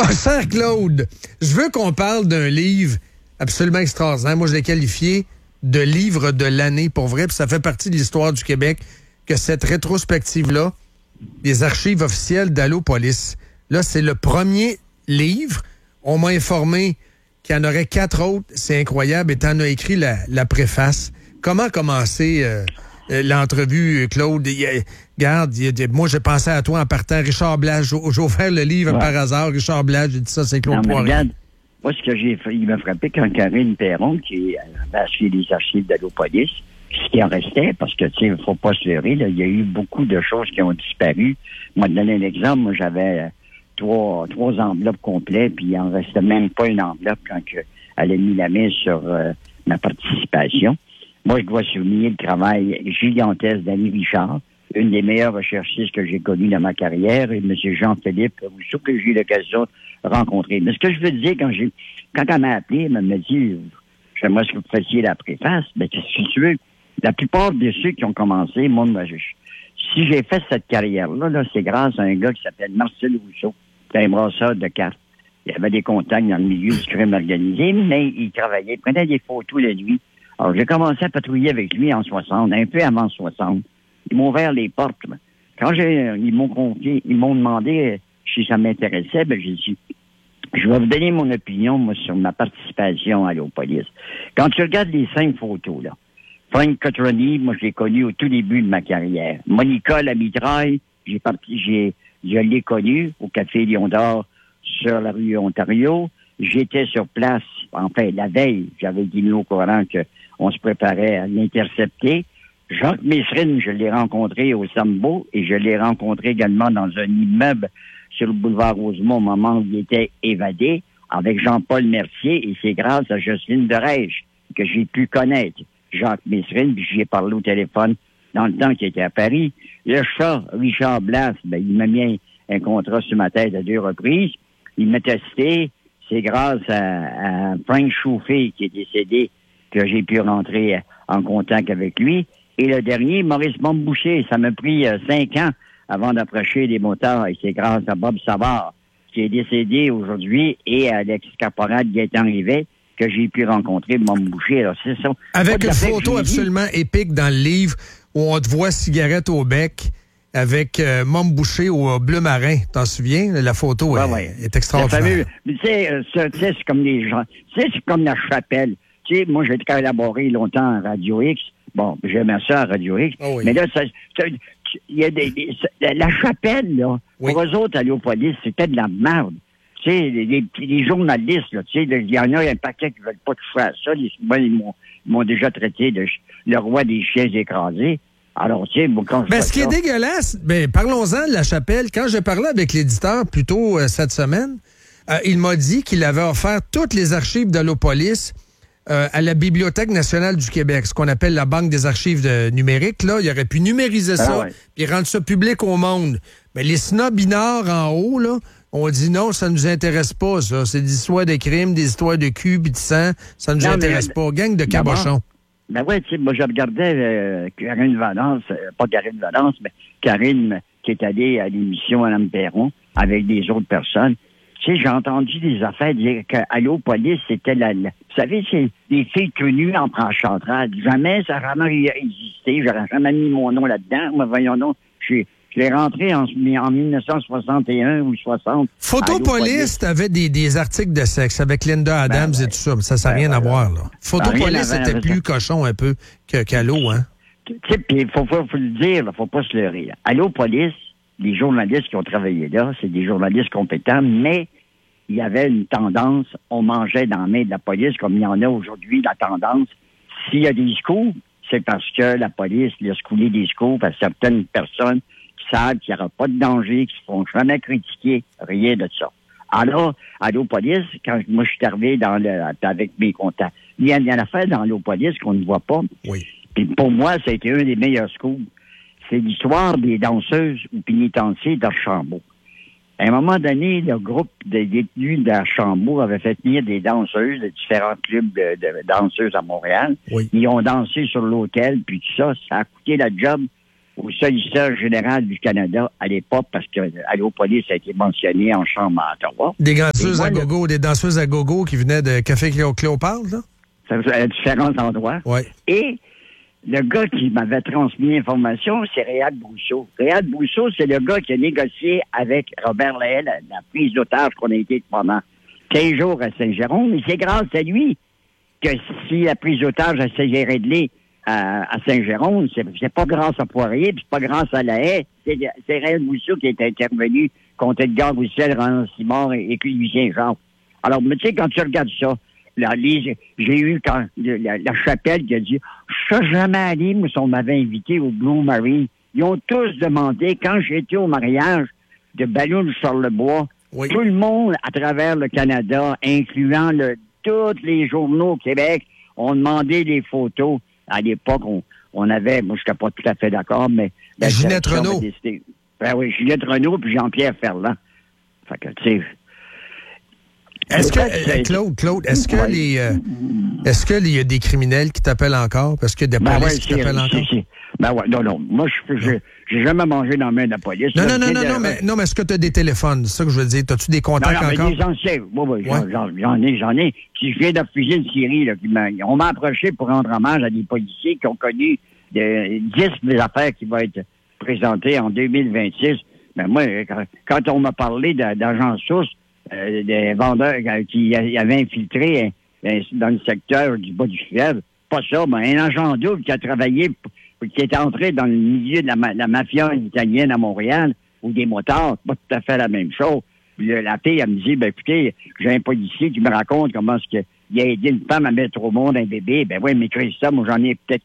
Bon, cher Claude, je veux qu'on parle d'un livre absolument extraordinaire. Moi, je l'ai qualifié de livre de l'année, pour vrai, puis ça fait partie de l'histoire du Québec, que cette rétrospective-là, des archives officielles d'Allopolis, là, c'est le premier livre. On m'a informé qu'il y en aurait 4 autres. C'est incroyable. Et t'en as écrit la préface. Comment commencer l'entrevue, Claude? Regarde, moi, j'ai pensé à toi en partant. Richard Blas, j'ai offert le livre par hasard. Richard Blas, j'ai dit ça, c'est Claude Poirier. Regarde, moi, ce que j'ai fait, il m'a frappé quand Karine Perron, qui a acheté les archives d'Allopolis, ce qui en restait, parce que, tu sais, il ne faut pas se leurrer, là, il y a eu beaucoup de choses qui ont disparu. Moi, te donner un exemple, moi, j'avais trois enveloppes complètes, puis il en restait même pas une enveloppe quand elle a mis la main sur ma participation. Moi, je dois souligner le travail gigantesque d'Annie Richard, une des meilleures recherchistes que j'ai connues dans ma carrière, et M. Jean-Philippe Rousseau, que j'ai eu l'occasion de rencontrer. Mais ce que je veux dire, quand elle m'a appelé, elle m'a dit, j'aimerais que vous fassiez la préface, mais si tu veux, la plupart de ceux qui ont commencé, moi, si j'ai fait cette carrière-là, c'est grâce à un gars qui s'appelle Marcel Rousseau, qui est un brasseur de cartes. Il avait des contacts dans le milieu du crime organisé, mais il travaillait, il prenait des photos la nuit. Alors, j'ai commencé à patrouiller avec lui en 60, un peu avant 60. Ils m'ont ouvert les portes. Quand ils m'ont confié, ils m'ont demandé si ça m'intéressait, j'ai dit, je vais vous donner mon opinion, moi, sur ma participation à Allopolis. Quand tu regardes les 5 photos, là, Frank Cotroni, moi, je l'ai connu au tout début de ma carrière. Monica Lamitraille, je l'ai connu au Café Lion d'Or sur la rue Ontario. J'étais sur place, enfin, la veille, j'avais dit au courant qu'on se préparait à l'intercepter. Jacques Messrine, je l'ai rencontré au Sambo et je l'ai rencontré également dans un immeuble sur le boulevard Rosemont au moment où il était évadé avec Jean-Paul Mercier, et c'est grâce à Jocelyne Derège que j'ai pu connaître Jacques Messrine, puis j'y ai parlé au téléphone dans le temps qu'il était à Paris. Le chat, Richard Blas, il m'a mis un contrat sur ma tête à 2 reprises. Il m'a testé. C'est grâce à Frank Chauffé, qui est décédé, que j'ai pu rentrer en contact avec lui. Et le dernier, Maurice Montboucher, ça m'a pris 5 ans avant d'approcher les motards. Et c'est grâce à Bob Savard, qui est décédé aujourd'hui, et à l'ex-caporal Gaétan Rivet, que j'ai pu rencontrer Montboucher. Alors, c'est ça. Avec une photo absolument épique dans le livre où on te voit cigarette au bec avec Montboucher au bleu marin. T'en souviens? La photo est extraordinaire. Tu sais, c'est comme les gens. Tu sais, c'est comme la chapelle. Tu sais, moi, j'ai collaboré longtemps à Radio X. Bon, j'aimais ça à Radio X. Oh oui. Mais là, il y a la chapelle, là, pour eux autres, à Allopolis, c'était de la merde. Tu sais, les journalistes, là, tu sais, il y en a un paquet qui veulent pas toucher à ça. Ils m'ont déjà traité de le roi des chiens écrasés. Alors, tu sais, quand je ce qui est dégueulasse, parlons-en de la chapelle. Quand j'ai parlé avec l'éditeur plus tôt cette semaine, il m'a dit qu'il avait offert toutes les archives d'Allopolis à la Bibliothèque nationale du Québec, ce qu'on appelle la Banque des archives numériques. Là, il aurait pu numériser ça et rendre ça public au monde. Mais les snobinards en haut, là, on dit non, ça nous intéresse pas, ça. C'est des histoires de crimes, des histoires de cul et de sang. Ça nous intéresse pas. Gang de cabochons. Ben ouais, tu sais, moi, je regardais Karine Valence, pas Karine Valence, mais Karine qui est allée à l'émission Mme Perron avec des autres personnes. Tu sais, j'ai entendu des affaires dire qu'Allopolis, c'était vous savez, c'est des filles tenues en Enchantrade. Jamais, ça n'a jamais existé. J'aurais jamais mis mon nom là-dedans. Mais voyons donc, je l'ai rentré en 1961 ou 60. Photopolis, t'avais des articles de sexe avec Linda Adams et tout ça. Mais ça n'a rien à voir, là. Photopolis, c'était plus cochon un peu qu'Allo, hein? Tu sais, puis il faut le dire, faut pas se leurrer. Allopolis, les journalistes qui ont travaillé là, c'est des journalistes compétents, mais il y avait une tendance, on mangeait dans la main de la police, comme il y en a aujourd'hui, la tendance. S'il y a des scoops, c'est parce que la police laisse couler des scoops à certaines personnes qui savent qu'il n'y aura pas de danger, qui ne se font jamais critiquer, rien de ça. Alors, à Allopolis, quand moi je suis arrivé avec mes contacts, il y a une affaire dans Allopolis qu'on ne voit pas. Oui. Puis pour moi, ça a été un des meilleurs scoops. C'est l'histoire des danseuses ou pénitenciers d'Archambault. À un moment donné, le groupe de détenus d'Archambault avait fait venir des danseuses de différents clubs de danseuses à Montréal. Oui. Ils ont dansé sur l'hôtel, puis tout ça. Ça a coûté la job au solliciteur général du Canada à l'époque, parce que Allopolis a été mentionné en chambre à Ottawa. Des danseuses à gogo qui venaient de Café Cléopâtre, là? Ça à différents endroits. Ouais. Et le gars qui m'avait transmis l'information, c'est Réal Brousseau. Réal Brousseau, c'est le gars qui a négocié avec Robert Lahey la prise d'otage qu'on a été pendant 15 jours à Saint-Jérôme. Et c'est grâce à lui que si la prise d'otage a été réglée à Saint-Jérôme, c'est pas grâce à Poirier, puis c'est pas grâce à Lahey. C'est Réal Brousseau qui est intervenu contre Edgar Roussel, Roland Simard et Lucien Jean. Alors, tu sais, quand tu regardes ça, j'ai eu la chapelle qui a dit « Je ne serais jamais allé, mais on m'avait invité au Blue Marine. » Ils ont tous demandé, quand j'étais au mariage de Ballon de Charlebois, oui. Tout le monde à travers le Canada, incluant tous les journaux au Québec, ont demandé des photos. À l'époque, on avait, moi je n'étais pas tout à fait d'accord, mais... Ginette Renault. Ben oui, Ginette Renault puis Jean-Pierre Ferland. Fait que, tu sais... Est-ce que, Claude, est-ce qu'il y a des criminels qui t'appellent encore? Parce que des polices qui t'appellent encore? Ben ouais, non. Moi, j'ai jamais mangé dans la main de la police. Non, mais est-ce que tu as des téléphones? C'est ça que je veux dire. As-tu des contacts encore? Non, des anciens. Oui, j'en ai. Si je viens de refuser une série, là, on m'a approché pour rendre hommage à des policiers qui ont connu 10 des affaires qui vont être présentées en 2026. Ben moi, quand on m'a parlé d'agents sources, des vendeurs qui avaient infiltré dans le secteur du bas du fleuve. Pas ça, mais un agent double qui a travaillé, qui est entré dans le milieu de la mafia italienne à Montréal, ou des motards, pas tout à fait la même chose. Puis la fille, elle me dit, écoutez, j'ai un policier qui me raconte comment est-ce qu'il a aidé une femme à mettre au monde un bébé. Ben oui, mais Christa, moi j'en ai peut-être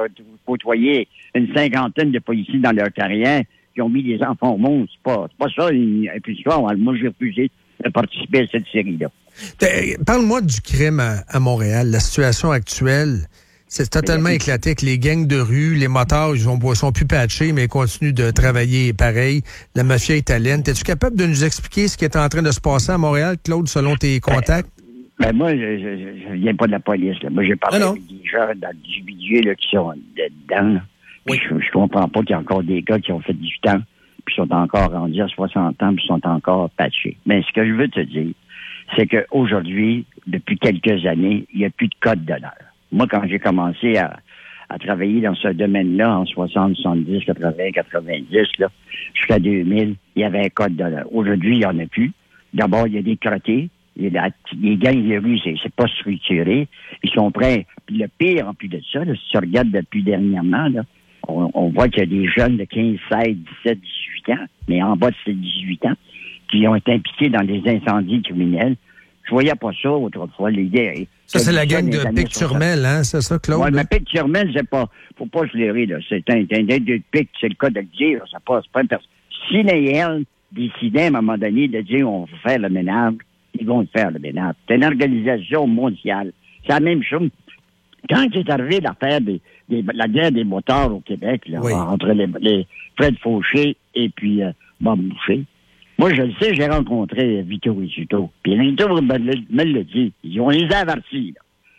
côtoyé une cinquantaine de policiers dans leur carrière qui ont mis des enfants au monde. C'est pas ça, une impulsion. Moi, j'ai refusé de participer à cette série-là. Parle-moi du crime à Montréal. La situation actuelle, c'est totalement éclaté avec les gangs de rue, les motards, ils sont plus patchés, mais ils continuent de travailler pareil. La mafia italienne. Es-tu capable de nous expliquer ce qui est en train de se passer à Montréal, Claude, selon tes contacts? Moi, je viens pas de la police. Là. Moi, j'ai parlé avec des gens dans du milieu là, qui sont dedans. Oui. Je comprends pas qu'il y a encore des gars qui ont fait 18 ans puis sont encore rendus à 60 ans, puis sont encore patchés. Mais ce que je veux te dire, c'est qu'aujourd'hui, depuis quelques années, il n'y a plus de code d'honneur. Moi, quand j'ai commencé à travailler dans ce domaine-là, en 60, 70, 80, 90, là, jusqu'à 2000, il y avait un code d'honneur. Aujourd'hui, il n'y en a plus. D'abord, il y a des crottés. Les gangs de rue, c'est pas structuré. Ils sont prêts. Puis le pire, en plus de ça, là, si tu regardes depuis dernièrement, là, on voit qu'il y a des jeunes de 15, 16, 17, 18 ans, mais en bas de ces 18 ans, qui ont été impliqués dans des incendies criminels. Je voyais pas ça autrefois. L'idée. Ça, c'est la gang de Pic-Turmel, hein? C'est ça, Claude? Oui, mais Pic-Turmel, c'est pas... Faut pas se leurrer, là. C'est un de Pic, c'est le cas de le dire. Ça passe pas une personne. Si les L décidaient, à un moment donné, de dire on va faire le ménage, ils vont faire le ménage. C'est une organisation mondiale. C'est la même chose. Quand c'est arrivé l'affaire la guerre des motards au Québec, là, oui. Entre les Fred Fauché et puis Bob Boucher, moi, je le sais, j'ai rencontré Vito Rizzuto. Puis Vito me le dit. On les a avertis. Là.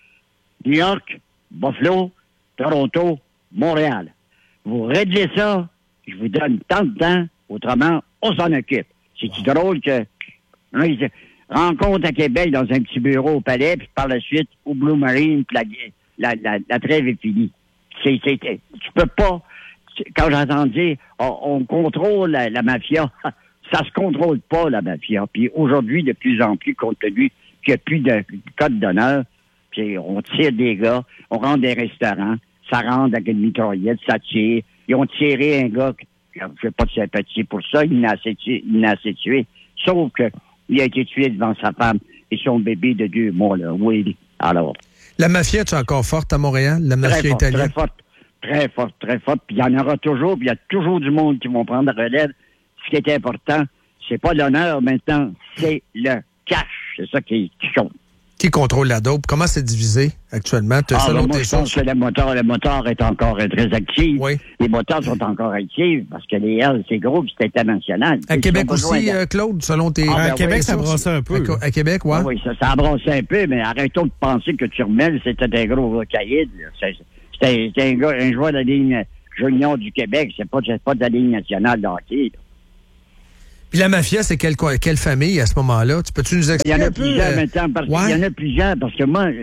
New York, Buffalo, Toronto, Montréal. Vous réglez ça, je vous donne tant de temps, autrement, on s'en occupe. C'est drôle que ils rencontrent à Québec dans un petit bureau au palais, puis par la suite, au Blue Marine, puis la trêve est finie. Tu peux pas... Quand j'entends dire on contrôle la mafia, ça se contrôle pas, la mafia. Puis aujourd'hui, de plus en plus, compte tenu qu'il n'y a plus de code d'honneur, puis on tire des gars, on rentre des restaurants, ça rentre avec une mitraillette, ça tire. Ils ont tiré un gars, je n'ai pas de sympathie pour ça, il n'a assez tué. Sauf qu'il a été tué devant sa femme et son bébé de 2 mois, là. Oui, alors... La mafia est encore forte à Montréal? La mafia italienne? Très forte. Puis il y en aura toujours, puis il y a toujours du monde qui vont prendre la relève. Ce qui est important, c'est pas l'honneur maintenant, c'est le cash. C'est ça qui compte. Qui contrôle la dope? Comment c'est divisé actuellement? Je pense que le moteur est encore très actif. Oui. Les moteurs sont encore actifs parce que les L, c'est gros, puis c'est international. À Québec aussi, Claude, selon tes... À Québec, ça brassait un peu. À Québec, ouais. Oui, ça a brassé un peu, mais arrêtons de penser que Turmel, c'était un gros caïd. C'était un joueur de ligne junior du Québec. C'est pas de la Ligue nationale de hockey. Là. Puis la mafia, c'est quelle famille à ce moment-là? Peux-tu nous expliquer un peu? Il y en a plusieurs, parce que moi,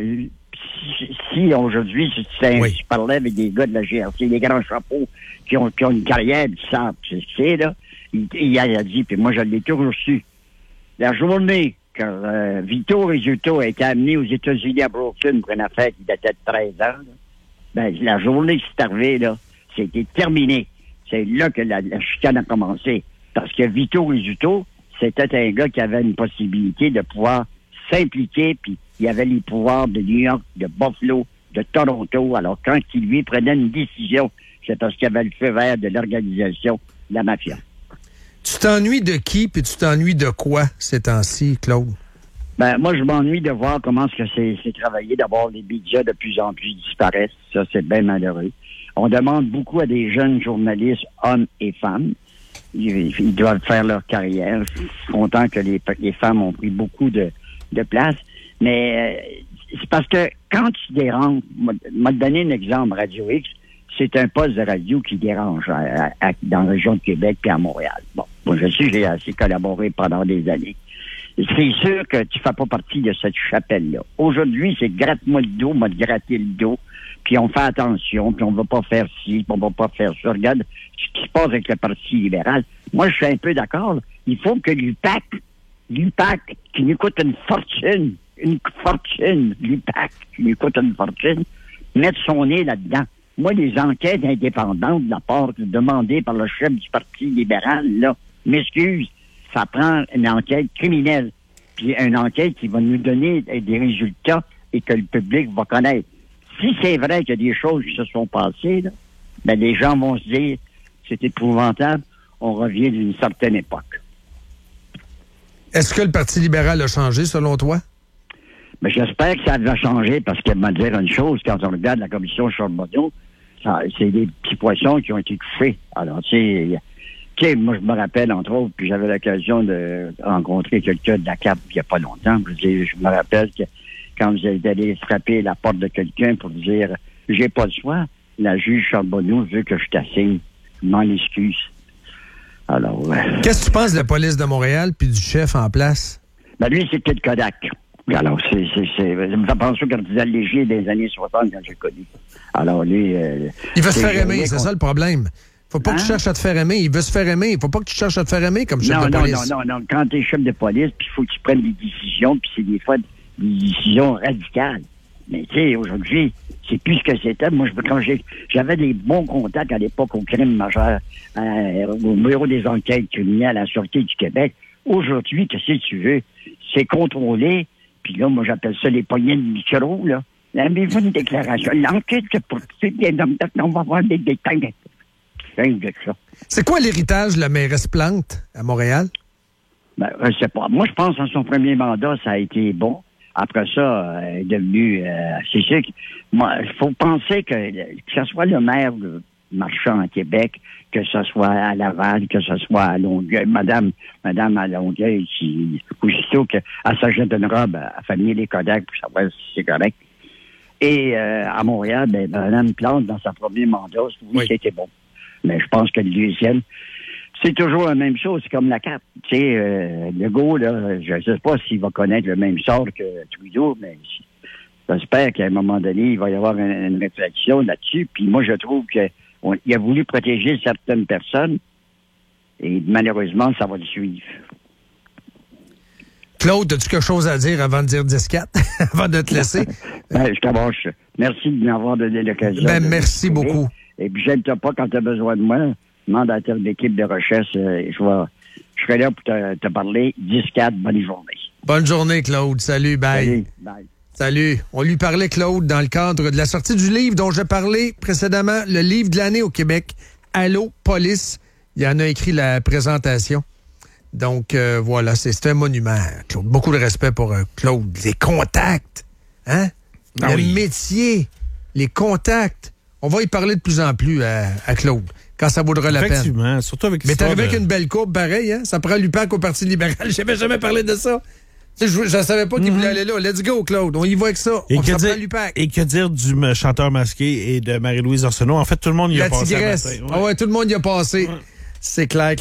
si aujourd'hui, je parlais avec des gars de la GRC, des grands chapeaux qui ont une carrière, qui savent ce que c'est, là, il a dit, puis moi, je l'ai toujours su. La journée que Vito Rizzuto a été amené aux États-Unis à Brooklyn pour une affaire qui datait de 13 ans, là, ben, la journée qui s'est arrivée, là, c'était terminé. C'est là que la chicane a commencé. Parce que Vito Rizzuto, c'était un gars qui avait une possibilité de pouvoir s'impliquer, puis il avait les pouvoirs de New York, de Buffalo, de Toronto. Alors, quand il lui prenait une décision, c'est parce qu'il avait le feu vert de l'organisation de la mafia. Tu t'ennuies de qui, puis tu t'ennuies de quoi ces temps-ci, Claude? Ben, moi, je m'ennuie de voir comment c'est travaillé. D'abord, les médias de plus en plus disparaissent. Ça, c'est bien malheureux. On demande beaucoup à des jeunes journalistes, hommes et femmes. Ils doivent faire leur carrière. Je suis content que les femmes ont pris beaucoup de place. Mais c'est parce que quand tu déranges, m'a donné un exemple, Radio X, c'est un poste de radio qui dérange dans la région de Québec et à Montréal. Bon, moi je sais, j'ai assez collaboré pendant des années. C'est sûr que tu fais pas partie de cette chapelle-là. Aujourd'hui, c'est gratte-moi le dos, m'a gratter le dos, puis on fait attention, puis on va pas faire ci, puis on va pas faire ça. Regarde ce qui se passe avec le Parti libéral. Moi, je suis un peu d'accord. Là. Il faut que l'UPAC, qui nous coûte une fortune, l'UPAC, qui nous coûte une fortune, mette son nez là-dedans. Moi, les enquêtes indépendantes de la part demandées par le chef du Parti libéral, là, m'excuse, ça prend une enquête criminelle, puis une enquête qui va nous donner des résultats et que le public va connaître. Si c'est vrai qu'il y a des choses qui se sont passées, là, ben les gens vont se dire c'est épouvantable, on revient d'une certaine époque. Est-ce que le Parti libéral a changé, selon toi? Mais j'espère que ça va changer, parce que, me dire une chose, quand on regarde la commission Charbonneau, c'est des petits poissons qui ont été touchés. Alors, tu sais, moi, je me rappelle, entre autres, puis j'avais l'occasion de rencontrer quelqu'un de la CAP il n'y a pas longtemps. Je me rappelle que quand vous êtes allé frapper la porte de quelqu'un pour dire « J'ai pas le choix », la juge Charbonneau veut que je t'assigne. Je m'en excuse. Alors, qu'est-ce que tu penses de la police de Montréal puis du chef en place? Ben lui, c'était le Kodak. Alors, ça me fait penser quand disait léger des années 60 quand j'ai connu. Alors, lui... il veut se faire aimer, c'est ça le problème. Faut pas que tu cherches à te faire aimer. Il veut se faire aimer. Faut pas que tu cherches à te faire aimer comme chef de police. Non. Quand t'es chef de police, puis il faut que tu prennes des décisions, puis c'est des fois des décisions radicales. Mais tu sais, aujourd'hui, c'est plus ce que c'était. Moi, quand j'avais des bons contacts à l'époque au crime majeur, au bureau des enquêtes criminelles à la Sûreté du Québec. Aujourd'hui, qu'est-ce que tu veux? C'est contrôlé. Puis là, moi, j'appelle ça les poignées de micro, là. Avez-vous une déclaration? L'enquête se poursuit, on va avoir des détails. C'est quoi l'héritage de la mairesse Plante à Montréal? Ben, je sais pas. Moi, je pense que son premier mandat, ça a été bon. Après ça, elle est devenue... c'est sûr que... Moi, il faut penser que ce soit le maire Marchand à Québec, que ce soit à Laval, que ce soit à Longueuil, Madame à Longueuil, qui, aussitôt qu'elle s'achète une robe à famille les Kodak pour savoir si c'est correct. Et à Montréal, ben, Mme Plante, dans sa premier mandat, oui, c'était bon. Mais je pense que le deuxième, c'est toujours la même chose. C'est comme la CAP. Tu sais, Legault, là, je ne sais pas s'il va connaître le même sort que Trudeau, mais j'espère qu'à un moment donné, il va y avoir une réflexion là-dessus. Puis moi, je trouve qu'il a voulu protéger certaines personnes et malheureusement, ça va le suivre. Claude, as-tu quelque chose à dire avant de dire 10-4, avant de te laisser? Je t'avanche. Merci de m'avoir donné l'occasion. Merci beaucoup. Et puis, j'aime-toi pas quand tu as besoin de moi. Demande à telle équipe de recherche. Je serai là pour te parler. 10-4, bonne journée. Bonne journée, Claude. Salut, bye. Salut, bye. Salut. On lui parlait, Claude, dans le cadre de la sortie du livre dont je parlais précédemment, le livre de l'année au Québec, Allô, police. Il y en a écrit la présentation. Donc, voilà, c'est un monument, Claude. Beaucoup de respect pour Claude. Les contacts, hein? Le métier, les contacts. On va y parler de plus en plus à Claude, quand ça vaudra la peine. Effectivement, surtout avec mais t'es arrivé avec une belle courbe, pareil, hein? Ça prend l'UPAC au Parti libéral. J'avais jamais parlé de ça. Je savais pas qu'il voulait aller là. Let's go, Claude. On y va avec ça. On s'en prend l'UPAC. Et que dire du chanteur masqué et de Marie-Louise Arsenault? En fait, tout le monde y a passé. La tigresse. Ah ouais, tout le monde y a passé. Ouais. C'est clair.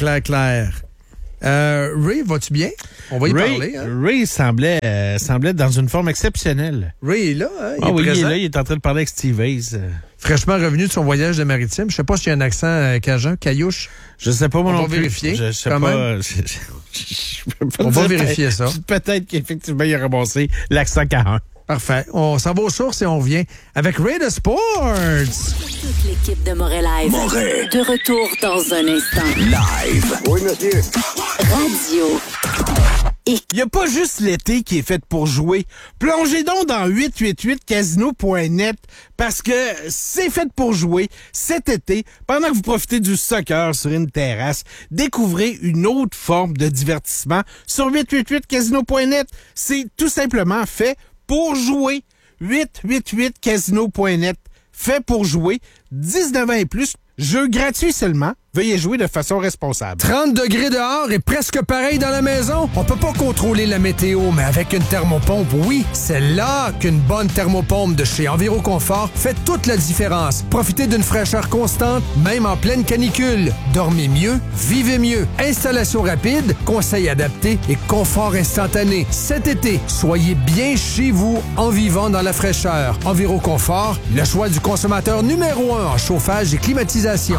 Ray, vas-tu bien? On va y parler. Hein? Ray semblait dans une forme exceptionnelle. Ray est là. Hein? Il est là. Il est en train de parler avec Steve Hayes. Fraîchement revenu de son voyage de maritime. Je sais pas s'il y a un accent cajun, caillouche. Je sais pas, moi non plus. On va vérifier. Je sais pas. On va vérifier ça. Peut-être qu'effectivement, il a ramassé l'accent cajun. Parfait. On s'en va aux sources et on revient avec Ray de Sports. Toute l'équipe de Moret Live. De retour dans un instant. Live. Oui, monsieur. Radio. Il n'y a pas juste l'été qui est fait pour jouer. Plongez donc dans 888casino.net parce que c'est fait pour jouer cet été. Pendant que vous profitez du soccer sur une terrasse, découvrez une autre forme de divertissement sur 888casino.net. C'est tout simplement fait pour jouer. 888casino.net. Fait pour jouer. 19 ans et plus. Jeu gratuit seulement. Veuillez jouer de façon responsable. 30 degrés dehors et presque pareil dans la maison. On peut pas contrôler la météo, mais avec une thermopompe, oui, c'est là qu'une bonne thermopompe de chez Enviroconfort fait toute la différence. Profitez d'une fraîcheur constante, même en pleine canicule. Dormez mieux, vivez mieux. Installation rapide, conseils adaptés et confort instantané. Cet été, soyez bien chez vous en vivant dans la fraîcheur. Enviroconfort, le choix du consommateur numéro 1 en chauffage et climatisation.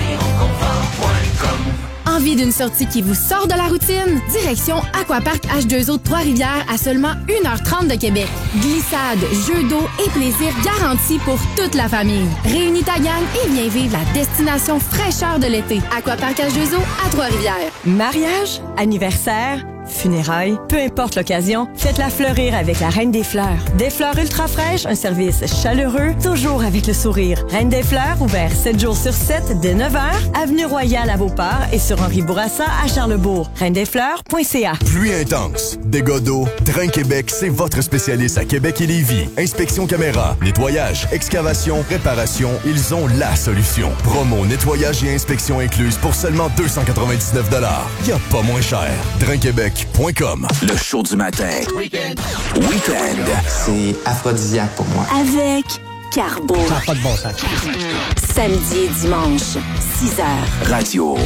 Envie d'une sortie qui vous sort de la routine? Direction Aquapark H2O de Trois-Rivières à seulement 1h30 de Québec. Glissade, jeux d'eau et plaisir garantis pour toute la famille. Réunis ta gang et viens vivre la destination fraîcheur de l'été. Aquapark H2O à Trois-Rivières. Mariage, anniversaire, funérailles, peu importe l'occasion, faites-la fleurir avec la Reine des Fleurs. Des fleurs ultra fraîches, un service chaleureux, toujours avec le sourire. Reine des Fleurs, ouvert 7 jours sur 7 dès 9h, avenue Royale à Beauport et sur Henri Bourassa à Charlesbourg. reine-des-fleurs.ca. Pluie intense, dégâts d'eau, Drain Québec, c'est votre spécialiste à Québec et Lévis. Inspection caméra, nettoyage, excavation, réparation, ils ont la solution. Promo, nettoyage et inspection incluse pour seulement 299 $. Y a pas moins cher. DrainQuébec.com. Le show du matin. Week-end. C'est aphrodisiaque pour moi. Avec Carbo. Ça n'a pas de bon sens. Samedi et dimanche, 6h. Radio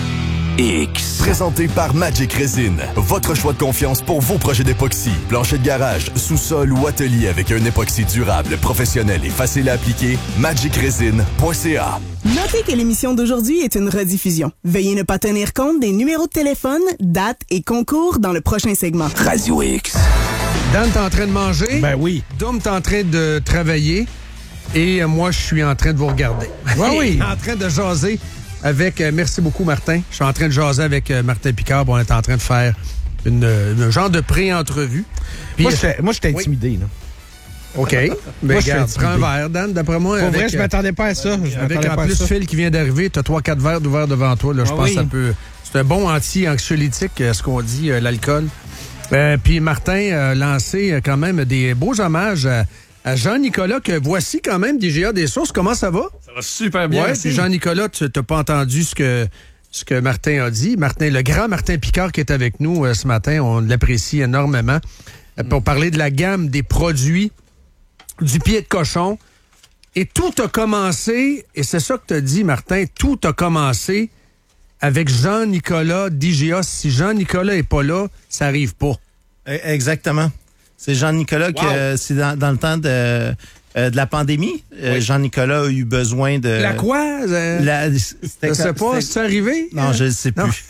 X. Présenté par Magic Resin. Votre choix de confiance pour vos projets d'époxy. Plancher de garage, sous-sol ou atelier avec un époxy durable, professionnel et facile à appliquer. magicresin.ca. Notez que l'émission d'aujourd'hui est une rediffusion. Veuillez ne pas tenir compte des numéros de téléphone, dates et concours dans le prochain segment. Radio X. Dan, t'es en train de manger? Ben oui. Dom, t'es en train de travailler. Et moi, je suis en train de vous regarder. Oui. En train de jaser avec... merci beaucoup, Martin. Je suis en train de jaser avec Martin Picard. On est en train de faire un genre de pré-entrevue. Puis, moi, j'étais intimidé, là. OK. Mais regarde, prends un verre, Dan, d'après moi. Pour vrai, je m'attendais pas à ça. Avec en plus Phil qui vient d'arriver, t'as 3-4 verres d'ouvert devant toi. Là, je pense que ça peut... C'est un bon anti-anxiolytique, ce qu'on dit, l'alcool. Puis Martin a lancé quand même des beaux hommages à Jean-Nicolas, que voici quand même d'IGA des sources. Comment ça va? Ça va super bien. Ouais, puis Jean-Nicolas, tu n'as pas entendu ce que Martin a dit. Martin, le grand Martin Picard qui est avec nous ce matin, on l'apprécie énormément. Pour parler de la gamme des produits du pied de cochon. Et tout a commencé, et c'est ça que tu as dit, Martin, tout a commencé avec Jean-Nicolas d'IGA. Si Jean-Nicolas n'est pas là, ça n'arrive pas. Exactement. C'est Jean-Nicolas que c'est dans le temps de la pandémie. Oui. Jean-Nicolas a eu besoin de... La quoi? Je sais pas, c'est arrivé? Non, je ne sais plus.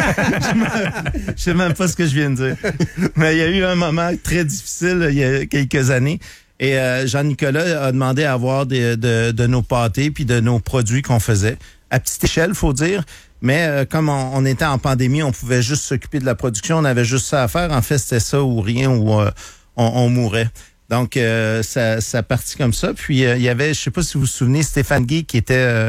Je sais même pas ce que je viens de dire. Mais il y a eu un moment très difficile il y a quelques années. Et Jean-Nicolas a demandé à avoir de nos pâtés puis de nos produits qu'on faisait. À petite échelle, faut dire. Mais comme on était en pandémie, on pouvait juste s'occuper de la production. On avait juste ça à faire. En fait, c'était ça ou rien, ou on mourait. Donc, ça partit comme ça. Puis, il y avait, je sais pas si vous vous souvenez, Stéphane Guy, qui était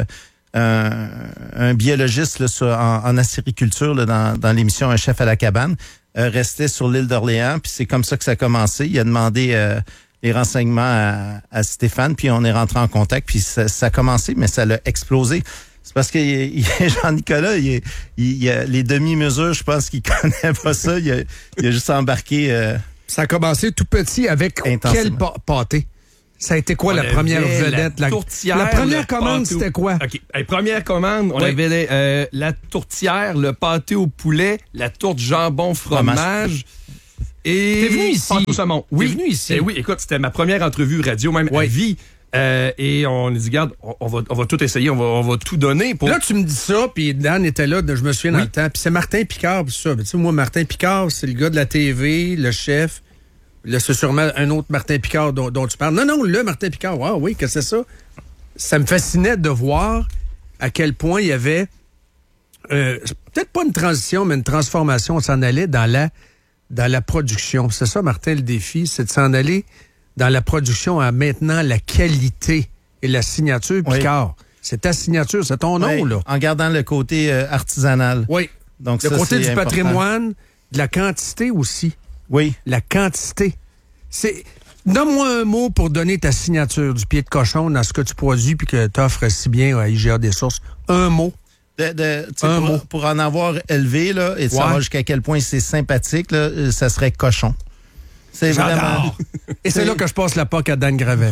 un biologiste là, en acériculture là, dans l'émission Un chef à la cabane, restait sur l'île d'Orléans. Puis, c'est comme ça que ça a commencé. Il a demandé les renseignements à Stéphane, puis on est rentré en contact. Puis, ça a commencé, mais ça l'a explosé. C'est parce que Jean-Nicolas, il a les demi-mesures, je pense qu'il connaît pas ça. Il a juste embarqué... Ça a commencé tout petit avec quel pâté? Ça a été quoi la première vedette? La tourtière. La première commande, c'était quoi? OK. Première commande, on avait la tourtière, le pâté au poulet, la tourte jambon fromage. Et t'es venu ici? Pâte au saumon. Oui. T'es venu ici? Oui, écoute, c'était ma première entrevue radio, même à vie. Et on a dit, regarde, on va tout essayer, on va tout donner. Pour... Là, tu me dis ça, puis Dan était là, je me souviens dans le temps. Puis c'est Martin Picard, puis ça. Tu sais, moi, Martin Picard, c'est le gars de la TV, le chef. Là, c'est sûrement un autre Martin Picard dont tu parles. Non, le Martin Picard. Wow, oui, qu'est-ce que c'est ça? Ça me fascinait de voir à quel point il y avait, peut-être pas une transition, mais une transformation. On s'en allait dans la production. C'est ça, Martin, le défi, c'est de s'en aller dans la production à maintenant la qualité et la signature Picard. C'est ta signature, c'est ton nom, là. En gardant le côté artisanal. Oui. Donc, le ça, côté du important. Patrimoine, de la quantité aussi. Oui. La quantité. Donne-moi un mot pour donner ta signature du pied de cochon dans ce que tu produis puis que tu offres si bien à IGA des sources. Un mot. Pour en avoir élevé là, et de savoir jusqu'à quel point c'est sympathique, là, ça serait cochon. C'est vraiment. Et c'est là que je passe la POC à Dan Gravel.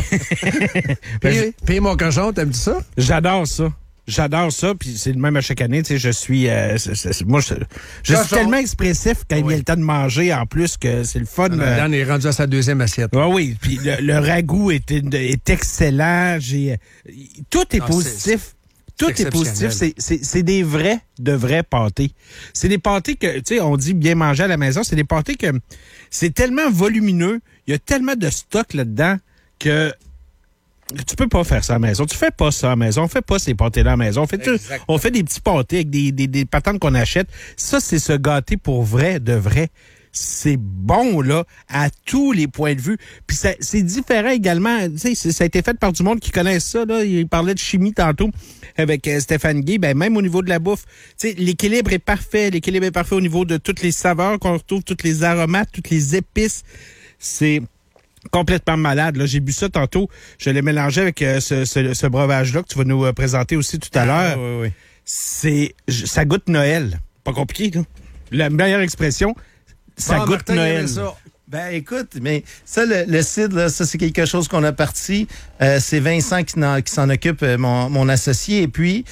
Puis mon cochon, t'aimes-tu ça? J'adore ça, puis c'est le même à chaque année. Tu sais, je suis tellement expressif quand il vient le temps de manger, en plus que c'est le fun. Dan est rendu à sa deuxième assiette. Oui, puis le ragoût est excellent. Tout est positif. Tout est positif. C'est des vrais pâtés. C'est des pâtés que, tu sais, on dit bien manger à la maison. C'est des pâtés que c'est tellement volumineux. Il y a tellement de stock là-dedans que tu peux pas faire ça à la maison. Tu fais pas ça à la maison. On fait pas ces pâtés-là à la maison. On fait des petits pâtés avec des patentes qu'on achète. Ça, c'est se gâter pour vrai, de vrai. C'est bon, là, à tous les points de vue. Puis c'est différent également. Tu sais, ça a été fait par du monde qui connaît ça, là. Il parlait de chimie tantôt avec Stéphane Guy. Ben, même au niveau de la bouffe, tu sais, l'équilibre est parfait. L'équilibre est parfait au niveau de toutes les saveurs qu'on retrouve, toutes les aromates, toutes les épices. C'est complètement malade. Là, j'ai bu ça tantôt. Je l'ai mélangé avec ce breuvage-là que tu vas nous présenter aussi tout à l'heure. Oui. Ça goûte Noël. Pas compliqué, là. La meilleure expression, ça goûte Martin, Noël. Ben écoute, mais ça, le cidre, là, ça c'est quelque chose qu'on a parti. C'est Vincent qui s'en occupe, mon associé. Et puis,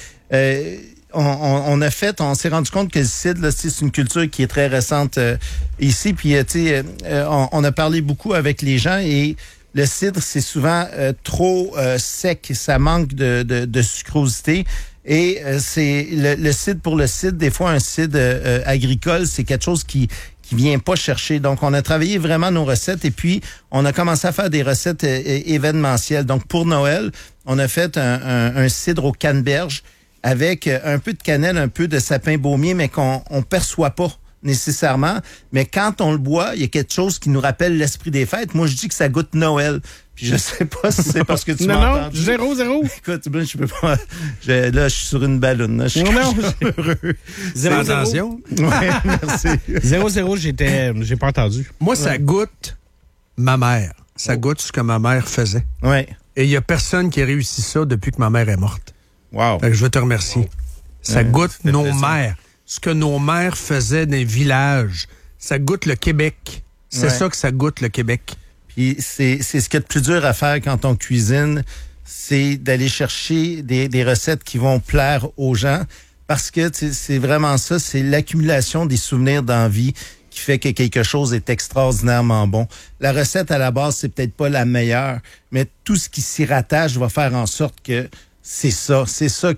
on s'est rendu compte que le cidre, là, c'est une culture qui est très récente ici. Puis, tu sais, on a parlé beaucoup avec les gens et le cidre, c'est souvent trop sec. Ça manque de sucrosité. Et c'est le cidre pour le cidre. Des fois, un cidre agricole, c'est quelque chose qui vient pas chercher. Donc, on a travaillé vraiment nos recettes et puis on a commencé à faire des recettes événementielles. Donc, pour Noël, on a fait un cidre aux canneberges avec un peu de cannelle, un peu de sapin baumier, mais qu'on perçoit pas nécessairement. Mais quand on le boit, il y a quelque chose qui nous rappelle l'esprit des fêtes. Moi, je dis que ça goûte Noël. Puis je sais pas si c'est parce que tu m'as entendu. Non, 0. Écoute, ben, je peux pas. Là, je suis sur une balloune. Là, je suis heureux. 0. Attention. Ouais, merci. 0, j'ai pas entendu. Moi, ça goûte ma mère. Ça goûte ce que ma mère faisait. Ouais. Et il y a personne qui a réussi ça depuis que ma mère est morte. Wow. Fait que je veux te remercier. Ça goûte nos mères. Ce que nos mères faisaient dans les villages. Ça goûte le Québec. C'est ça que ça goûte le Québec. Puis c'est ce qui est le plus dur à faire quand on cuisine, c'est d'aller chercher des recettes qui vont plaire aux gens parce que c'est vraiment ça, c'est l'accumulation des souvenirs d'envie qui fait que quelque chose est extraordinairement bon. La recette à la base, c'est peut-être pas la meilleure, mais tout ce qui s'y rattache va faire en sorte que c'est ça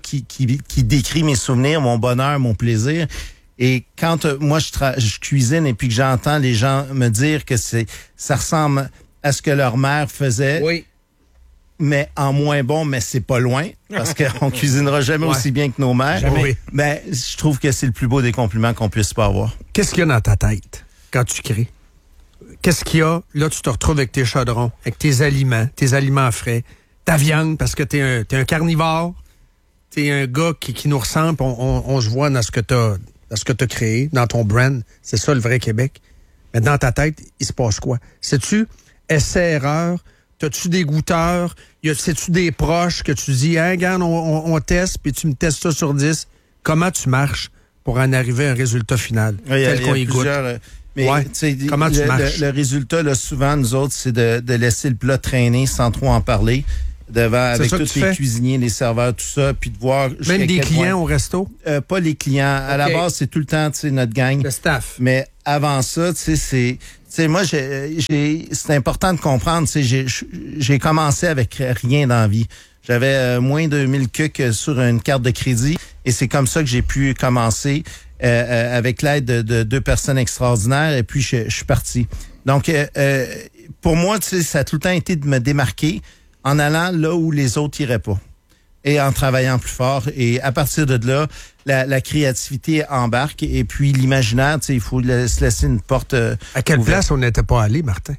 qui décrit mes souvenirs, mon bonheur, mon plaisir. Et quand moi je cuisine et puis que j'entends les gens me dire que ça ressemble à ce que leur mère faisait, oui, mais en moins bon, mais c'est pas loin, parce qu'on cuisinera jamais aussi bien que nos mères. Jamais. Mais je trouve que c'est le plus beau des compliments qu'on puisse pas avoir. Qu'est-ce qu'il y a dans ta tête quand tu crées? Qu'est-ce qu'il y a? Là, tu te retrouves avec tes chaudrons, avec tes aliments frais, ta viande, parce que t'es un carnivore, t'es un gars qui nous ressemble, on se voit dans ce que t'as créé, dans ton brand. C'est ça, le vrai Québec. Mais dans ta tête, il se passe quoi? Sais-tu, essai-erreur, T'as-tu des goûteurs? C'est-tu des proches que tu dis, hey, regarde, on teste, puis tu me testes ça sur 10? Comment tu marches pour en arriver à un résultat final? Tel qu'on y goûte. Mais comment tu marches? Le résultat, là, souvent, nous autres, c'est de laisser le plat traîner sans trop en parler. Avec tous les cuisiniers, les serveurs, tout ça, puis de voir... Même des clients au resto? Pas les clients. À la base, c'est tout le temps, notre gang. Le staff. Mais avant ça, moi, c'est important de comprendre, j'ai commencé avec rien dans la vie. J'avais moins de 1000 cucs sur une carte de crédit et c'est comme ça que j'ai pu commencer avec l'aide de 2 personnes extraordinaires et puis je suis parti. Donc, pour moi, ça a tout le temps été de me démarquer en allant là où les autres iraient pas et en travaillant plus fort. Et à partir de là, la créativité embarque et puis l'imaginaire, il faut se laisser une porte À quelle ouverte. place on n'était pas allé, Martin?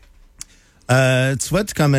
Tu vois, comme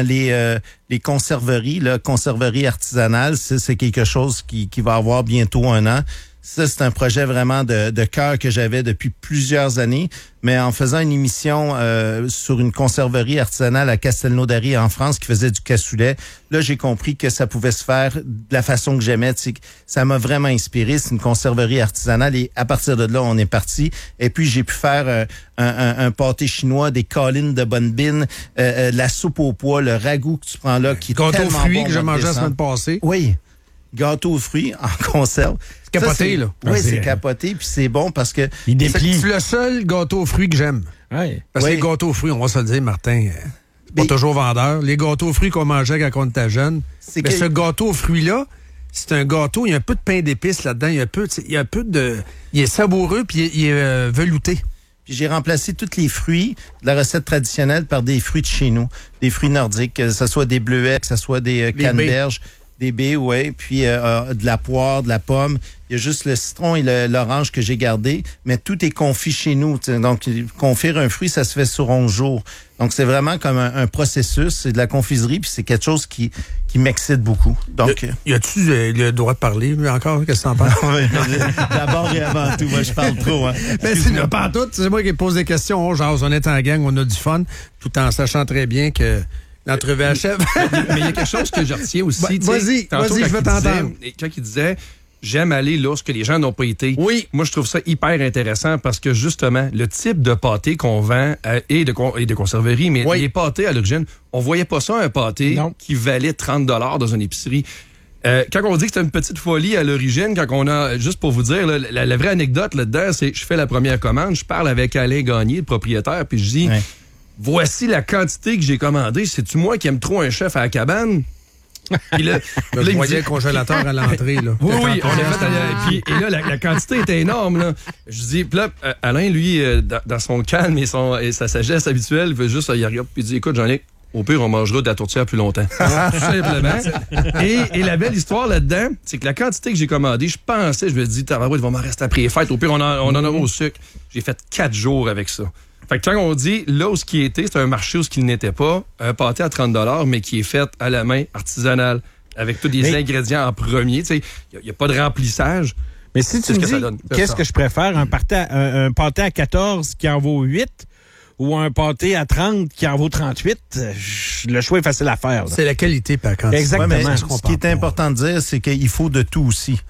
les conserveries, conserverie artisanale, c'est quelque chose qui va avoir bientôt 1 an. Ça, c'est un projet vraiment de cœur que j'avais depuis plusieurs années. Mais en faisant une émission sur une conserverie artisanale à Castelnaudary en France qui faisait du cassoulet, là, j'ai compris que ça pouvait se faire de la façon que j'aimais. Ça m'a vraiment inspiré. C'est une conserverie artisanale et à partir de là, on est parti. Et puis, j'ai pu faire un pâté chinois, des collines de bonne bine, la soupe au pois, le ragoût que tu prends là, qui est tellement bon. Gâteau aux fruits que j'ai mangé la semaine passée. Oui. Gâteau aux fruits en conserve. C'est capoté, là. Oui, c'est capoté, puis c'est bon parce que... C'est le seul gâteau aux fruits que j'aime. Ouais. Parce que les gâteaux aux fruits, on va se le dire, Martin, pas toujours vendeur. Les gâteaux aux fruits qu'on mangeait quand on était jeune. Mais ce gâteau aux fruits-là, c'est un gâteau, il y a un peu de pain d'épices là-dedans, il y a un peu de... Il est savoureux, puis il est velouté. Puis j'ai remplacé tous les fruits de la recette traditionnelle par des fruits de chez nous. Des fruits nordiques, que ce soit des bleuets, que ce soit des canneberges. Des baies, oui, puis de la poire, de la pomme. Il y a juste le citron et l'orange que j'ai gardé, mais tout est confit chez nous. Donc, confire un fruit, ça se fait sur 11 jours. Donc, c'est vraiment comme un processus, c'est de la confiserie, puis c'est quelque chose qui m'excite beaucoup. Donc, y a-tu le droit de parler, lui, encore? Qu'est-ce que t'en penses? D'abord et avant tout, moi, je parle trop. Hein. Mais c'est pas tout. C'est moi qui pose des questions. On est en gang, on a du fun, tout en sachant très bien que l'entrevue achève. Mais il y a quelque chose que je retiens aussi. Vas-y, je veux t'entendre. Quand il disait, j'aime aller là où les gens n'ont pas été. Oui. Moi, je trouve ça hyper intéressant parce que justement, le type de pâté qu'on vend et de conserverie, mais les pâtés à l'origine, on voyait pas ça un pâté qui valait 30 $ dans une épicerie. Quand on dit que c'est une petite folie à l'origine, quand on a, juste pour vous dire, là, la vraie anecdote là-dedans, c'est je fais la première commande, je parle avec Alain Gagné, le propriétaire, puis je dis... Voici la quantité que j'ai commandée. C'est-tu moi qui aime trop un chef à la cabane? Puis là, je voyais le congélateur à l'entrée. Là. Oui, on a fait. Et là, la quantité était énorme. Là. Je dis, puis là, Alain, lui, dans son calme et sa sagesse habituelle, il veut juste, il regarde, puis il dit, écoute, Jean-Nic, au pire, on mangera de la tourtière plus longtemps. Tout simplement. Et la belle histoire là-dedans, c'est que la quantité que j'ai commandée, je pensais, je me dis, tabarouette, il va m'en rester après les fêtes. Au pire, on en aura au sucre. J'ai fait 4 jours avec ça. Fait que quand on dit, là où ce qui était, c'est un marché où ce qui n'était pas, un pâté à 30 $, mais qui est fait à la main, artisanal, avec tous les ingrédients en premier. Il n'y a pas de remplissage. Mais si tu me dis, qu'est-ce que je préfère, un pâté à 14 qui en vaut 8 ou un pâté à 30 qui en vaut 38, le choix est facile à faire. Là. C'est la qualité, par contre. Exactement. Ouais, ce qui est important de dire, c'est qu'il faut de tout aussi.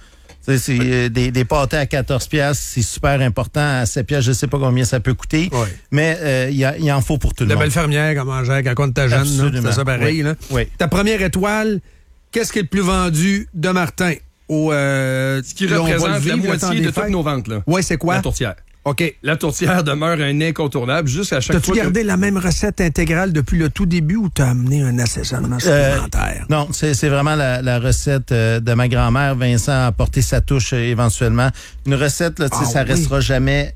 C'est des pâtés à 14$, c'est super important. À 7$, je ne sais pas combien ça peut coûter. Oui. Mais il en faut pour tout le monde. La belle fermière qu'on mangeait quand on était jeune. C'est ça pareil. Oui. Là. Oui. Ta première étoile, qu'est-ce qui est le plus vendu de Martin? Ce qui représente la moitié de toutes nos ventes. Oui, c'est quoi? La tourtière. OK. La tourtière demeure un incontournable jusqu'à chaque fois. T'as-tu gardé la même recette intégrale depuis le tout début ou t'as amené un assaisonnement supplémentaire? Non, c'est vraiment la recette de ma grand-mère. Vincent a apporté sa touche éventuellement. Une recette, là, ça restera jamais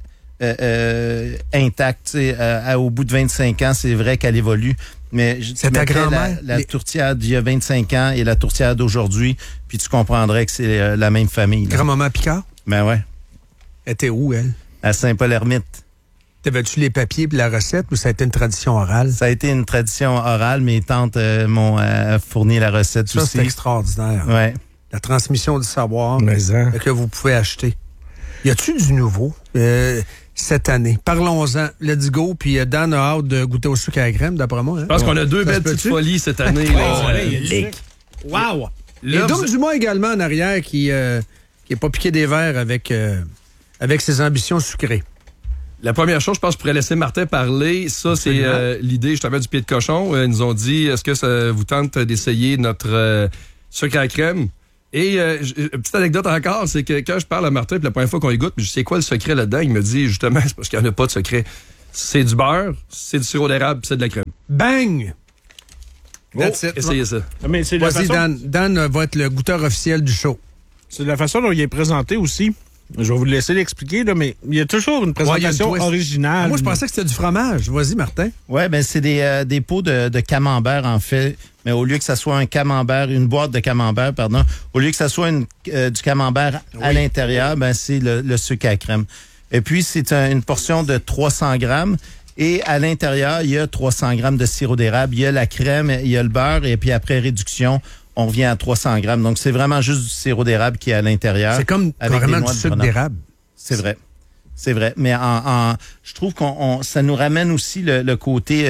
intacte. Au bout de 25 ans, c'est vrai qu'elle évolue. Mais c'est ta grand-mère? La tourtière d'il y a 25 ans et la tourtière d'aujourd'hui, puis tu comprendrais que c'est la même famille. Grand-maman Picard? Ben ouais. Elle était où, elle? À Saint-Paul-Ermite. T'avais-tu les papiers et la recette ou ça a été une tradition orale? Ça a été une tradition orale. Mes tantes m'ont fourni la recette aussi. Ça, c'est extraordinaire. Ouais. La transmission du savoir que vous pouvez acheter. Y a-tu du nouveau? cette année. Parlons-en. Let's go. Puis Dan a hâte de goûter au sucre à la crème, d'après moi. Hein? Je pense qu'on a 2 belles petites folies cette année. Wow! Et Dom Dumas également en arrière qui est pas piqué des verres avec ses ambitions sucrées. La première chose, je pense que je pourrais laisser Martin parler. Ça, c'est l'idée justement du pied de cochon. Ils nous ont dit, est-ce que ça vous tente d'essayer notre sucre à la crème? Et une petite anecdote encore, c'est que quand je parle à Martin, puis la première fois qu'on y goûte, je sais quoi le secret là-dedans, il me dit justement, c'est parce qu'il n'y en a pas de secret. C'est du beurre, c'est du sirop d'érable, puis c'est de la crème. Bang! That's it. Essayez ça. Mais c'est Vas-y, façon... Dan va être le goûteur officiel du show. C'est de la façon dont il est présenté aussi. Je vais vous laisser l'expliquer, là, mais il y a toujours une présentation originale. Moi, je pensais que c'était du fromage. Vas-y, Martin. Oui, ben c'est des pots de camembert, en fait. Mais au lieu que ça soit un camembert, une boîte de camembert, pardon, au lieu que ça soit du camembert à l'intérieur, ben c'est le sucre à crème. Et puis, c'est une portion de 300 grammes. Et à l'intérieur, il y a 300 grammes de sirop d'érable, il y a la crème, il y a le beurre. Et puis après réduction, on revient à 300 grammes. Donc, c'est vraiment juste du sirop d'érable qui est à l'intérieur. C'est comme vraiment du sucre d'érable. C'est vrai. C'est vrai. Mais je trouve ça nous ramène aussi le côté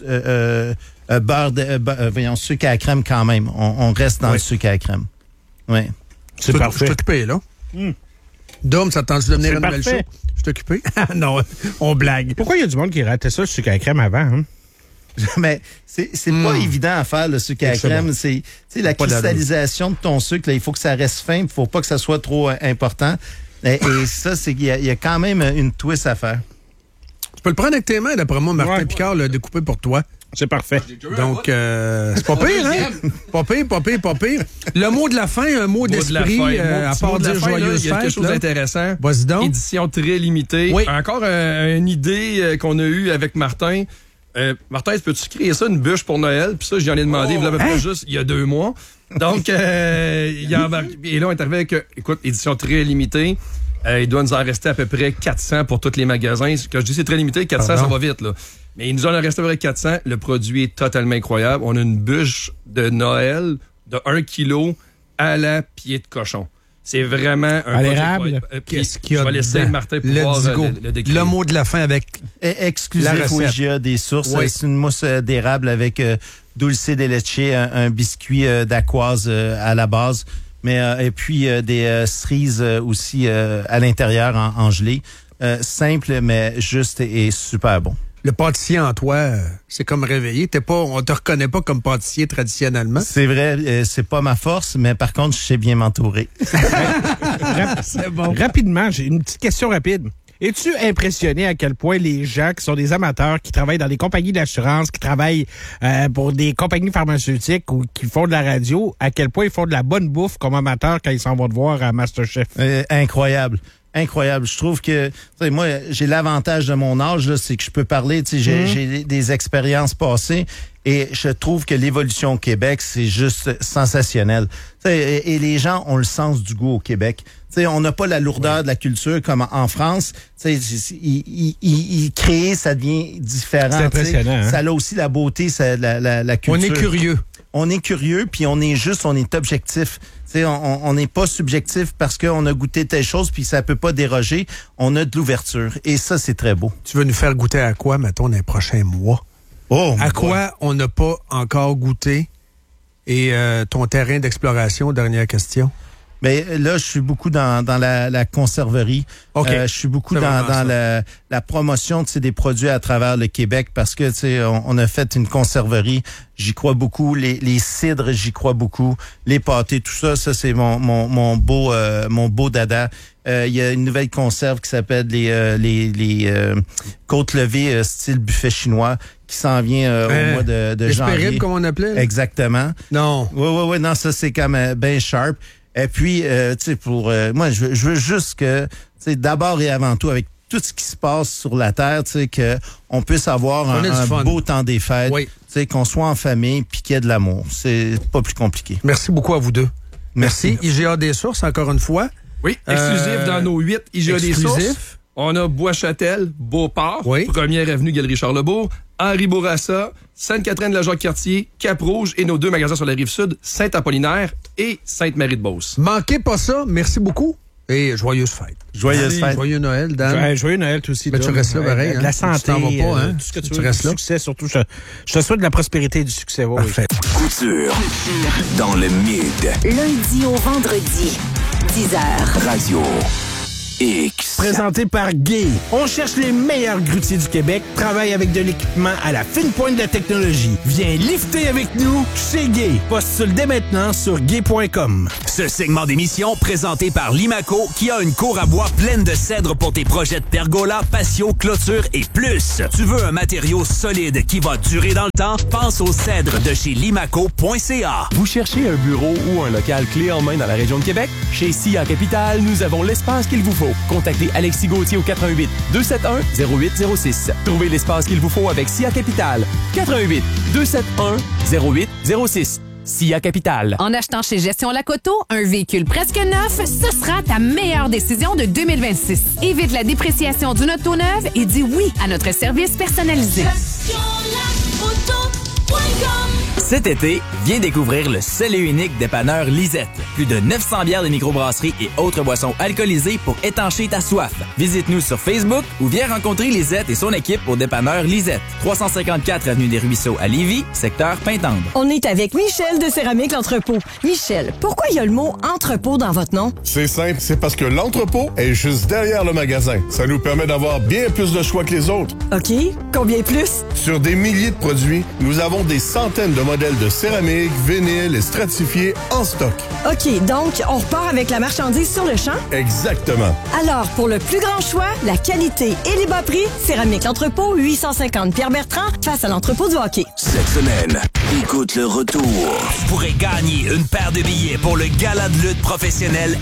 sucre à la crème quand même. On reste dans le sucre à la crème. Oui. C'est parfait. Je suis occupé, là. Dom, ça tente de devenir une belle show? Je suis occupé. Non, on blague. Pourquoi il y a du monde qui ratait ça, le sucre à la crème avant? Hein? Mais c'est pas évident à faire, le sucre à la crème. C'est la cristallisation de ton sucre. Là, il faut que ça reste fin. Il faut pas que ça soit trop important. Et ça, c'est qu'il y a quand même une twist à faire. Tu peux le prendre avec tes mains, d'après moi. Martin Picard l'a découpé pour toi. C'est parfait. Donc, c'est pas pire, hein? Pas pire. Le mot de la fin, un mot d'esprit, à part dire joyeuse fête. Il y a quelque chose d'intéressant. Vas-y donc. Édition très limitée. Oui. Encore une idée qu'on a eue avec Martin. Martin, peux-tu créer ça, une bûche pour Noël? Puis ça, j'en ai demandé, il l'avait pas juste il y a 2 mois. Donc, il a embarqué. Et là, on est arrivé avec, écoute, édition très limitée. Il doit nous en rester à peu près 400 pour tous les magasins. Quand je dis c'est très limité, 400, ça va vite, là. Mais il nous en a resté à peu près 400. Le produit est totalement incroyable. On a une bûche de Noël de 1 kg à la pied de cochon. C'est vraiment un l'érable. Qu'est-ce qu'il y a? Je vais laisser Martin pouvoir le décrire. Le mot de la fin avec exclusif au IGA des sources. Oui. C'est une mousse d'érable avec dulce de leche, un biscuit d'aquoise à la base. Mais et puis des cerises aussi à l'intérieur en gelée. Simple, mais juste et super bon. Le pâtissier en toi, c'est comme réveillé. On te reconnaît pas comme pâtissier traditionnellement. C'est vrai, c'est pas ma force, mais par contre, je sais bien m'entourer. C'est bon. Rapidement, j'ai une petite question rapide. Es-tu impressionné à quel point les gens qui sont des amateurs, qui travaillent dans des compagnies d'assurance, qui travaillent pour des compagnies pharmaceutiques ou qui font de la radio, à quel point ils font de la bonne bouffe comme amateurs quand ils s'en vont te voir à MasterChef? Incroyable. Incroyable. Je trouve que, moi, j'ai l'avantage de mon âge, là, c'est que je peux parler, j'ai des expériences passées et je trouve que l'évolution au Québec, c'est juste sensationnel. Et les gens ont le sens du goût au Québec. On n'a pas la lourdeur de la culture comme en France. Il crée, ça devient différent. C'est impressionnant. Hein? Ça a aussi la beauté, la culture. On est curieux. On est curieux, puis on est objectif. On n'est pas subjectif parce qu'on a goûté telle chose, puis ça peut pas déroger. On a de l'ouverture. Et ça, c'est très beau. Tu veux nous faire goûter à quoi, mettons, dans les prochains mois? À quoi on n'a pas encore goûté? Et ton terrain d'exploration, dernière question. Mais là, je suis beaucoup dans la conserverie. Okay. Je suis beaucoup dans la promotion des produits à travers le Québec parce que on a fait une conserverie. J'y crois beaucoup. Les cidres, j'y crois beaucoup. Les pâtés, tout ça, c'est mon beau dada. Il y a une nouvelle conserve qui s'appelle les côtes levées style buffet chinois qui s'en vient au mois de janvier. Comme on appelait? Là? Exactement. Non. Oui. Non, ça c'est comme ben sharp. Et puis, moi, je veux juste que, d'abord et avant tout, avec tout ce qui se passe sur la Terre, qu'on puisse avoir un beau temps des fêtes, qu'on soit en famille, puis qu'il y ait de l'amour. C'est pas plus compliqué. Merci beaucoup à vous deux. Merci. IGA des sources, encore une fois. Oui, exclusif dans nos 8 IGA des sources. On a Bois-Châtel, Beauport, Première Avenue, Galerie Charlebourg, Henri Bourassa, Sainte-Catherine-de-la-Jacques-Cartier, Cap-Rouge et nos 2 magasins sur la Rive-Sud, Saint-Apollinaire et Sainte-Marie-de-Beauce. Manquez pas ça. Merci beaucoup. Et joyeuse fête. Joyeuse fête. Joyeux Noël, Dan. Joyeux Noël, toi aussi. Mais tu restes là, pareil. De la santé. Tu t'en vas pas, hein? Tout ce que tu veux, restes là. Du succès, surtout. Je te souhaite de la prospérité et du succès. Ouais, parfait. Couture. Dans le mid. Lundi au vendredi, 10h. Radio X. Présenté par Gay. On cherche les meilleurs grutiers du Québec, travaille avec de l'équipement à la fine pointe de la technologie. Viens lifter avec nous chez Gay. Postule dès maintenant sur gay.com. Ce segment d'émission présenté par Limaco qui a une cour à bois pleine de cèdre pour tes projets de pergola, patio, clôture et plus. Tu veux un matériau solide qui va durer dans le temps? Pense au cèdre de chez limaco.ca. Vous cherchez un bureau ou un local clé en main dans la région de Québec? Chez SIA Capital, nous avons l'espace qu'il vous faut. Contactez Alexis Gauthier au 88 271 0806. Trouvez l'espace qu'il vous faut avec SIA Capital. 88 271 0806. SIA Capital. En achetant chez Gestion Lacoto, un véhicule presque neuf, ce sera ta meilleure décision de 2026. Évite la dépréciation d'une auto neuve et dis oui à notre service personnalisé. Cet été, viens découvrir le seul et unique dépanneur Lisette. Plus de 900 bières de microbrasserie et autres boissons alcoolisées pour étancher ta soif. Visite-nous sur Facebook ou viens rencontrer Lisette et son équipe au dépanneur Lisette. 354 avenue des Ruisseaux à Lévis, secteur Pintendre. On est avec Michel de Céramique L'Entrepôt. Michel, pourquoi il y a le mot entrepôt dans votre nom? C'est simple, c'est parce que l'entrepôt est juste derrière le magasin. Ça nous permet d'avoir bien plus de choix que les autres. OK. Combien plus? Sur des milliers de produits, nous avons des centaines de modèles de céramique, vinyle et stratifiés en stock. OK, donc on repart avec la marchandise sur le champ? Exactement. Alors, pour le plus grand choix, la qualité et les bas prix, Céramique L'Entrepôt, 850 Pierre-Bertrand, face à l'entrepôt du hockey. Cette semaine, écoute le retour. Tu pourrais gagner une paire de billets pour le gala de lutte professionnelle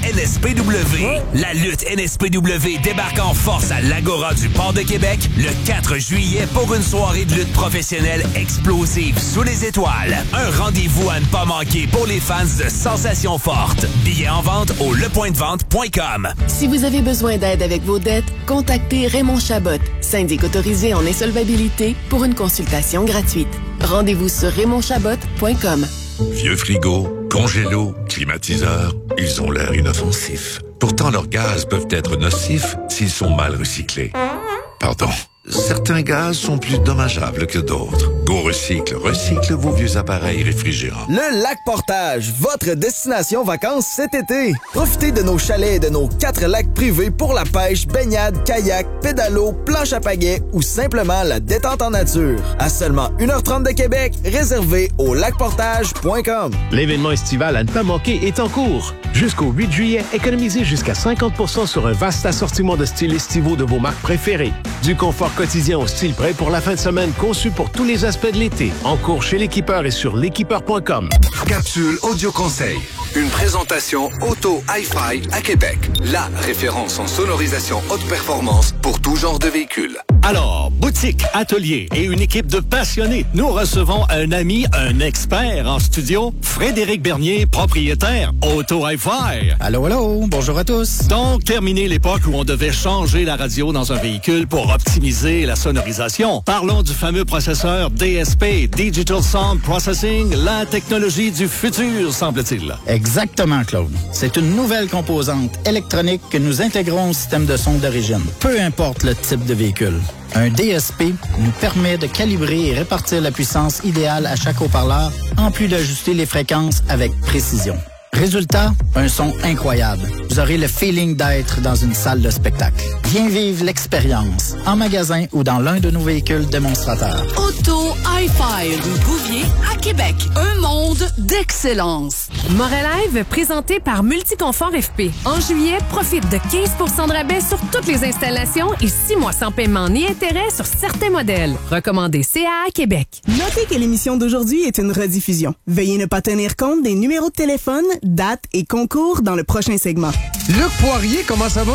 NSPW. La lutte NSPW débarque en force à l'Agora du Port de Québec le 4 juillet pour une soirée de lutte professionnelle explosive sous les étoiles. Un rendez-vous à ne pas manquer pour les fans de sensations fortes. Billets en vente au lepointdevente.com. Si vous avez besoin d'aide avec vos dettes, contactez Raymond Chabot, syndic autorisé en insolvabilité, pour une consultation gratuite. Rendez-vous sur raymondchabot.com. Vieux frigo, congélo, climatiseur, ils ont l'air inoffensifs. Pourtant, leurs gaz peuvent être nocifs s'ils sont mal recyclés. Pardon. Certains gaz sont plus dommageables que d'autres. Go Recycle, recycle vos vieux appareils réfrigérants. Le Lac Portage, votre destination vacances cet été. Profitez de nos chalets et de nos 4 lacs privés pour la pêche, baignade, kayak, pédalo, planche à pagaie ou simplement la détente en nature. À seulement 1h30 de Québec, réservé au lacportage.com. L'événement estival à ne pas manquer est en cours. Jusqu'au 8 juillet, économisez jusqu'à 50% sur un vaste assortiment de styles estivaux de vos marques préférées. Du confort quotidien au style prêt pour la fin de semaine conçu pour tous les aspects de l'été. En cours chez l'équipeur et sur l'équipeur.com. Capsule Audio Conseil. Une présentation Auto Hi-Fi à Québec. La référence en sonorisation haute performance pour tout genre de véhicule. Alors, boutique, atelier et une équipe de passionnés. Nous recevons un ami, un expert en studio, Frédéric Bernier, propriétaire Auto Hi-Fi. Allô, allô, bonjour à tous. Donc, terminé l'époque où on devait changer la radio dans un véhicule pour optimiser la sonorisation. Parlons du fameux processeur DSP, Digital Sound Processing, la technologie du futur, semble-t-il. Exactement, Claude. C'est une nouvelle composante électronique que nous intégrons au système de son d'origine, peu importe le type de véhicule. Un DSP nous permet de calibrer et répartir la puissance idéale à chaque haut-parleur, en plus d'ajuster les fréquences avec précision. Résultat, un son incroyable. Vous aurez le feeling d'être dans une salle de spectacle. Viens vivre l'expérience en magasin ou dans l'un de nos véhicules démonstrateurs. Auto Hi-Fi, rue Bouvier, à Québec. Un monde d'excellence. Morelive, présenté par Multiconfort FP. En juillet, profite de 15% de rabais sur toutes les installations et 6 mois sans paiement ni intérêt sur certains modèles. Recommandé CA Québec. Notez que l'émission d'aujourd'hui est une rediffusion. Veuillez ne pas tenir compte des numéros de téléphone, dates et concours dans le prochain segment. Luc Poirier, comment ça va?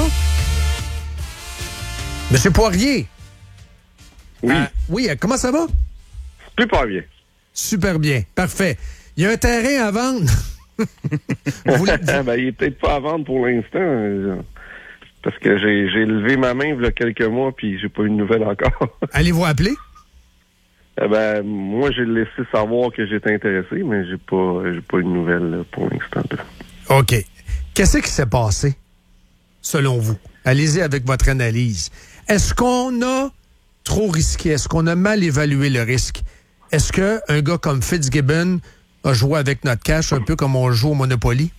Monsieur Poirier. Oui. Oui, comment ça va? Super bien. Super bien. Parfait. Il y a un terrain à vendre. Ben, il est peut-être pas à vendre pour l'instant. Parce que j'ai levé ma main il y a quelques mois puis j'ai pas eu de nouvelles encore. Allez-vous appeler? Moi, j'ai laissé savoir que j'étais intéressé, mais j'ai pas eu de nouvelles pour l'instant. OK. Qu'est-ce qui s'est passé? selon vous? Allez-y avec votre analyse. Est-ce qu'on a trop risqué? Est-ce qu'on a mal évalué le risque? Est-ce qu'un gars comme Fitzgibbon a joué avec notre cash un peu comme on joue au Monopoly?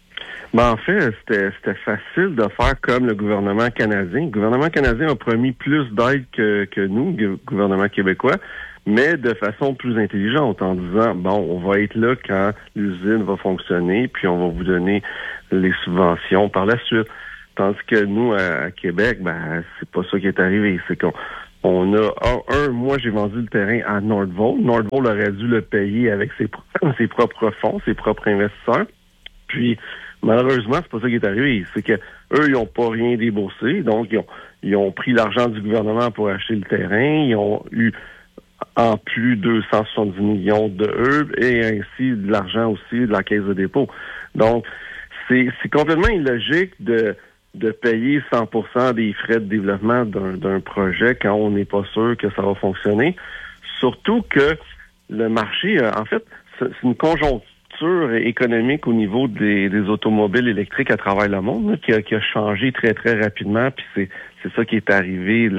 En fait, c'était facile de faire comme le gouvernement canadien. Le gouvernement canadien a promis plus d'aide que nous, le gouvernement québécois, mais de façon plus intelligente, en disant, on va être là quand l'usine va fonctionner, puis on va vous donner les subventions par la suite. Tandis que nous, à Québec, c'est pas ça qui est arrivé. C'est qu'on a, moi, j'ai vendu le terrain à Nordvolt. Nordvolt aurait dû le payer avec ses propres fonds, ses propres investisseurs. Puis, malheureusement, c'est pas ça qui est arrivé. C'est que eux, ils ont pas rien déboursé. Donc, ils ont pris l'argent du gouvernement pour acheter le terrain. Ils ont eu en plus 270 millions de eux et ainsi de l'argent aussi de la Caisse de dépôt. Donc, c'est complètement illogique de payer 100% des frais de développement d'un projet quand on n'est pas sûr que ça va fonctionner. Surtout que le marché, en fait, c'est une conjoncture économique au niveau des automobiles électriques à travers le monde qui a changé très, très rapidement. Puis c'est ça qui est arrivé.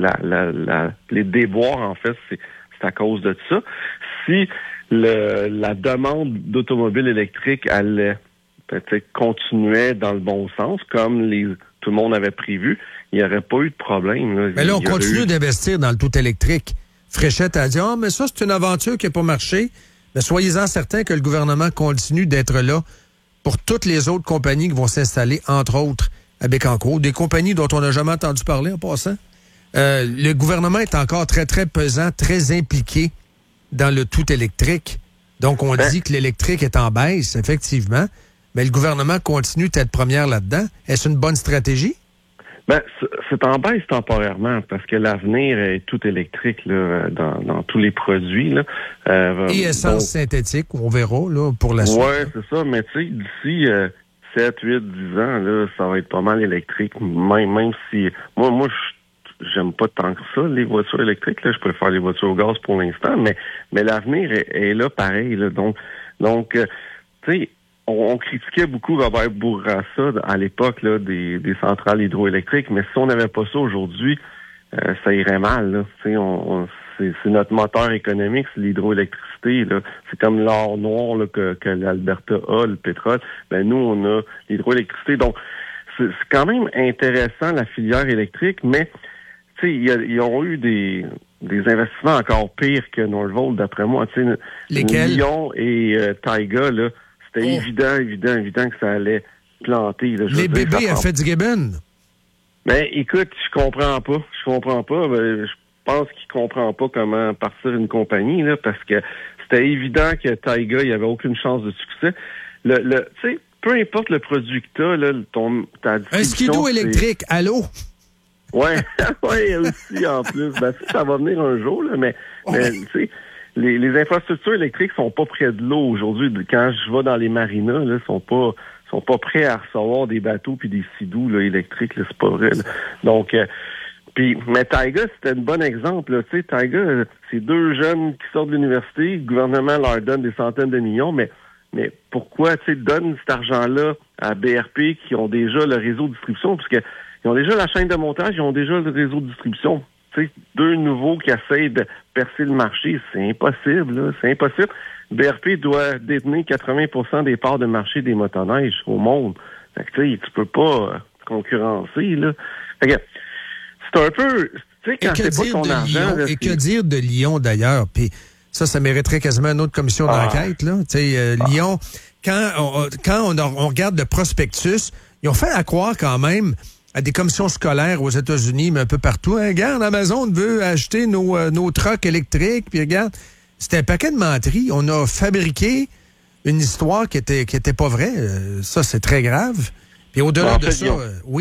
Les déboires, en fait, c'est à cause de ça. Si la demande d'automobiles électriques allait peut-être continuait dans le bon sens, comme tout le monde avait prévu, il n'y aurait pas eu de problème. Là. Mais là, on continue d'investir dans le tout électrique. Fréchette a dit, mais ça, c'est une aventure qui n'a pas marché. Mais soyez-en certains que le gouvernement continue d'être là pour toutes les autres compagnies qui vont s'installer, entre autres, à Bécancour, des compagnies dont on n'a jamais entendu parler en passant. Le gouvernement est encore très, très pesant, très impliqué dans le tout électrique. Donc, on dit que l'électrique est en baisse, effectivement, mais le gouvernement continue d'être première là-dedans. Est-ce une bonne stratégie? C'est en baisse temporairement parce que l'avenir est tout électrique là, dans tous les produits. Là. Et essence synthétique, on verra là, pour la suite. Oui, c'est ça. Mais tu sais, d'ici 7, 8, 10 ans, là, ça va être pas mal électrique. Même si... Moi, j'aime pas tant que ça, les voitures électriques. Là. Je préfère les voitures au gaz pour l'instant. Mais l'avenir est là pareil. Là. Donc tu sais... On critiquait beaucoup Robert Bourassa à l'époque là, des centrales hydroélectriques, mais si on n'avait pas ça aujourd'hui, ça irait mal. Là. C'est notre moteur économique, c'est l'hydroélectricité. Là. C'est comme l'or noir là, que l'Alberta a, le pétrole. Nous, on a l'hydroélectricité. Donc, c'est quand même intéressant, la filière électrique, mais ils ont eu des investissements encore pires que Nordvolt, d'après moi. Lesquels? Lyon et Taiga, là, c'était évident que ça allait planter. Là, les bébés à Fitzgibbon? Écoute, je comprends pas. Je pense qu'il comprend pas comment partir une compagnie, là, parce que c'était évident que Taiga, il n'y avait aucune chance de succès. Tu sais, peu importe le produit que t'as, là, ta distribution... Un skidoo électrique, allô? Ouais, aussi, en plus. Ça va venir un jour, là, mais tu sais... Les infrastructures électriques sont pas près de l'eau aujourd'hui. Quand je vais dans les marinas, là, sont pas prêts à recevoir des bateaux puis des skidoo là, électriques. Là, c'est pas vrai. Là. Donc, mais Taiga, c'était un bon exemple. Tu sais, Taiga, c'est 2 jeunes qui sortent de l'université. Le gouvernement leur donne des centaines de millions, mais pourquoi, tu sais, donne cet argent-là à BRP qui ont déjà le réseau de distribution, parce que ils ont déjà la chaîne de montage, ils ont déjà le réseau de distribution. Tu sais, 2 nouveaux qui essayent de percer le marché, c'est impossible, là, c'est impossible. BRP doit détenir 80% des parts de marché des motoneiges au monde. Fait que, tu sais, tu peux pas concurrencer, là. Fait que, c'est un peu, tu sais, quand c'est pas ton argent... Et que dire de Lyon, d'ailleurs? Puis ça mériterait quasiment une autre commission d'enquête, là. Tu sais, Lyon, quand on regarde le prospectus, ils ont fait à croire quand même à des commissions scolaires aux États-Unis, mais un peu partout. Hein, regarde, Amazon veut acheter nos trucks électriques, puis regarde, c'était un paquet de menteries. On a fabriqué une histoire qui était pas vraie. Ça, c'est très grave. Puis au-delà de ça,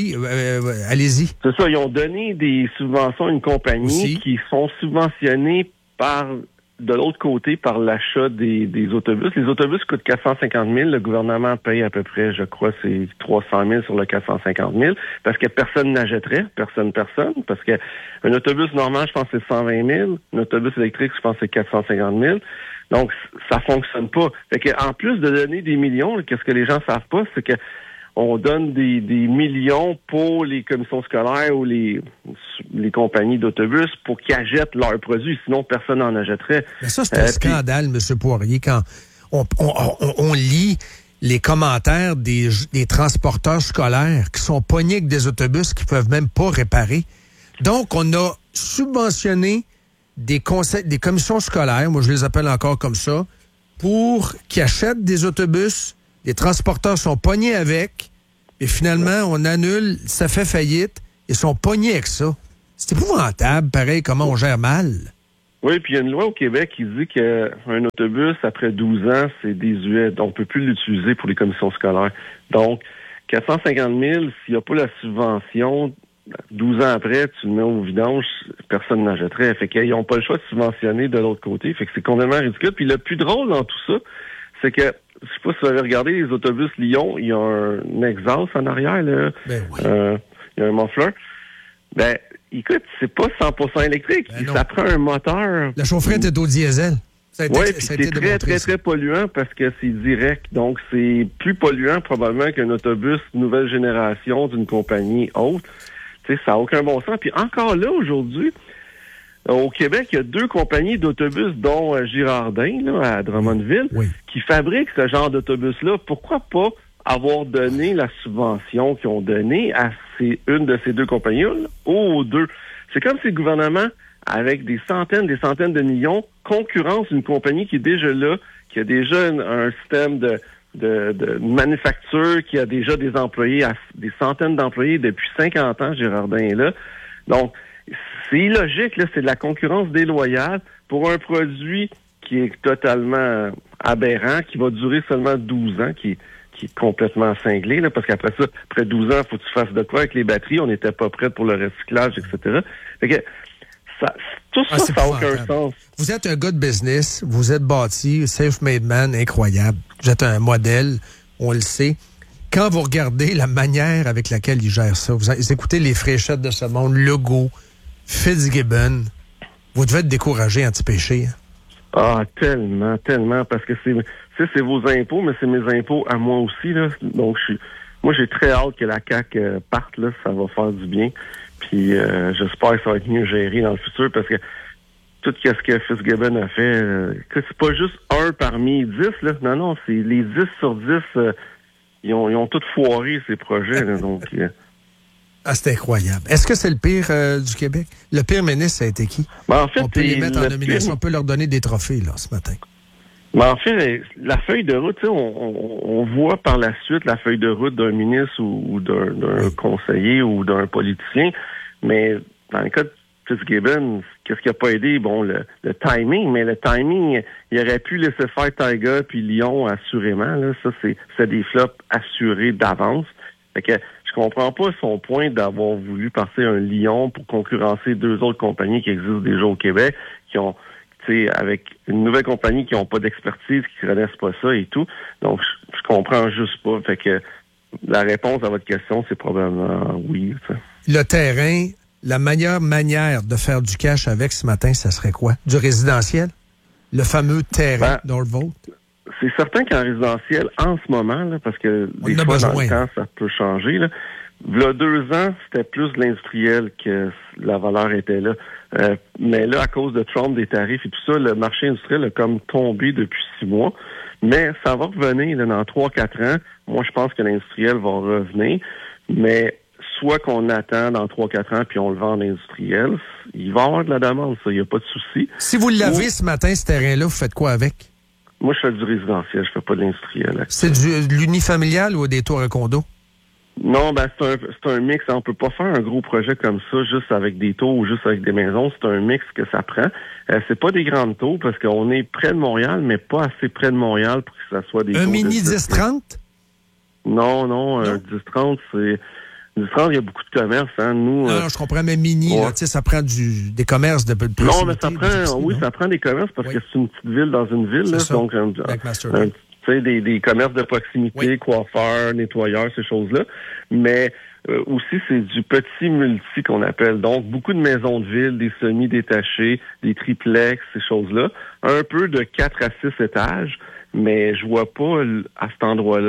allez-y. C'est ça, ils ont donné des subventions à une compagnie qui sont subventionnées de l'autre côté, par l'achat des autobus. Les autobus coûtent 450 000. Le gouvernement paye à peu près, je crois, c'est 300 000 sur le 450 000, parce que personne n'achèterait, personne, parce que un autobus normal, je pense, c'est 120 000. Un autobus électrique, je pense, c'est 450 000. Donc, ça fonctionne pas. Fait que, en plus de donner des millions, qu'est-ce que les gens savent pas, c'est que on donne des millions pour les commissions scolaires ou les compagnies d'autobus pour qu'ils achètent leurs produits, sinon personne n'en achèterait. Mais ça, c'est un scandale, M. Poirier, quand on lit les commentaires des transporteurs scolaires qui sont pognés avec des autobus qu'ils peuvent même pas réparer. Donc, on a subventionné des commissions scolaires, moi je les appelle encore comme ça, pour qu'ils achètent des autobus. Les transporteurs sont pognés avec, et finalement, on annule, ça fait faillite, ils sont pognés avec ça. C'est épouvantable, pareil, comment on gère mal. Oui, puis il y a une loi au Québec qui dit qu'un autobus, après 12 ans, c'est désuet. Donc, on ne peut plus l'utiliser pour les commissions scolaires. Donc, 450 000, s'il n'y a pas la subvention, 12 ans après, tu le mets au vidange, personne n'achèterait. Fait qu'ils n'ont pas le choix de subventionner de l'autre côté. Fait que c'est complètement ridicule. Puis le plus drôle dans tout ça, c'est que, je sais pas si vous avez regardé les autobus Lyon, il y a un exhaust en arrière, là. Ben oui. Il y a un muffler. Ben, écoute, c'est pas 100% électrique. Ça prend un moteur. La chaufferette est au diesel. Oui, puis c'est très polluant parce que c'est direct. Donc, c'est plus polluant probablement qu'un autobus nouvelle génération d'une compagnie autre. Tu sais, ça n'a aucun bon sens. Puis encore là, aujourd'hui, au Québec, il y a 2 compagnies d'autobus, dont Girardin, là, à Drummondville, qui fabriquent ce genre d'autobus-là. Pourquoi pas avoir donné la subvention qu'ils ont donnée à une de ces 2 compagnies-là aux 2? C'est comme si le gouvernement, avec des centaines de millions, concurrence une compagnie qui est déjà là, qui a déjà un système de manufacture, qui a déjà des employés, des centaines d'employés depuis 50 ans, Girardin est là. Donc, c'est illogique, là, c'est de la concurrence déloyale pour un produit qui est totalement aberrant, qui va durer seulement 12 ans, qui est complètement cinglé, là, parce qu'après ça, après 12 ans, il faut que tu fasses de quoi avec les batteries, on n'était pas prêts pour le recyclage, etc. Fait que tout ça, ça n'a aucun sens. Vous êtes un gars de business, vous êtes bâti, self-made man, incroyable. Vous êtes un modèle, on le sait. Quand vous regardez la manière avec laquelle il gère ça, vous écoutez les fréchettes de ce monde, Legault, Fitzgibbon, vous devez être découragé anti-péché. Hein? Ah, tellement, parce que c'est vos impôts, mais c'est mes impôts à moi aussi, là. Donc, moi, j'ai très hâte que la CAQ parte, là, ça va faire du bien. Puis, j'espère que ça va être mieux géré dans le futur, parce que tout ce que Fitzgibbon a fait, c'est pas juste 1 parmi 10, là. Non, c'est les 10 sur 10, ils ont tous foiré, ces projets, là, donc... Ah, c'est incroyable. Est-ce que c'est le pire du Québec? Le pire ministre, ça a été qui? Ben, en fait, on peut les mettre en nomination, on peut leur donner des trophées, là, ce matin. Ben, en fait, la feuille de route, on voit par la suite la feuille de route d'un ministre ou d'un conseiller ou d'un politicien, mais dans le cas de Fitzgibbon, qu'est-ce qui n'a pas aidé? Bon, le timing, mais le timing, il aurait pu laisser faire Tyga puis Lyon assurément, là. Ça, c'est des flops assurés d'avance. Fait que je comprends pas son point d'avoir voulu passer un Lyon pour concurrencer 2 autres compagnies qui existent déjà au Québec, qui ont, tu sais, avec une nouvelle compagnie qui n'ont pas d'expertise, qui connaissent pas ça et tout. Donc, je comprends juste pas. Fait que la réponse à votre question, c'est probablement oui. T'sais. Le terrain, la meilleure manière de faire du cash avec ce matin, ça serait quoi? Du résidentiel? Le fameux terrain Northvolt? C'est certain qu'en résidentiel, en ce moment, là, parce que des fois, dans le temps, ça peut changer. Là. Il y a 2 ans, c'était plus de l'industriel que la valeur était là. Mais là, à cause de Trump, des tarifs et tout ça, le marché industriel a comme tombé depuis 6 mois. Mais ça va revenir là, dans 3-4 ans. Moi, je pense que l'industriel va revenir. Mais soit qu'on attend dans 3-4 ans puis on le vend en industriel, il va y avoir de la demande, ça, il n'y a pas de souci. Si vous l'avez ce matin, ce terrain-là, vous faites quoi avec? Moi, je fais du résidentiel, je fais pas de l'industriel. C'est de l'unifamilial ou des tours à condo? Non, c'est un mix. On peut pas faire un gros projet comme ça juste avec des tours ou juste avec des maisons. C'est un mix que ça prend. C'est pas des grandes tours parce qu'on est près de Montréal, mais pas assez près de Montréal pour que ça soit des tours. Un mini 10-30? Non, 10-30, c'est... 10-30, il y a beaucoup de commerces, hein. Nous, non, je comprends, mais mini, là, tu sais, ça prend des commerces de proximité. Non, mais ça prend des commerces parce que c'est une petite ville dans une ville, là. Donc, tu sais, des commerces de proximité, coiffeurs, nettoyeurs, ces choses-là. Mais aussi, c'est du petit multi qu'on appelle. Donc, beaucoup de maisons de ville, des semi-détachés, des triplex, ces choses-là. Un peu de 4 à 6 étages, mais je vois pas à cet endroit-là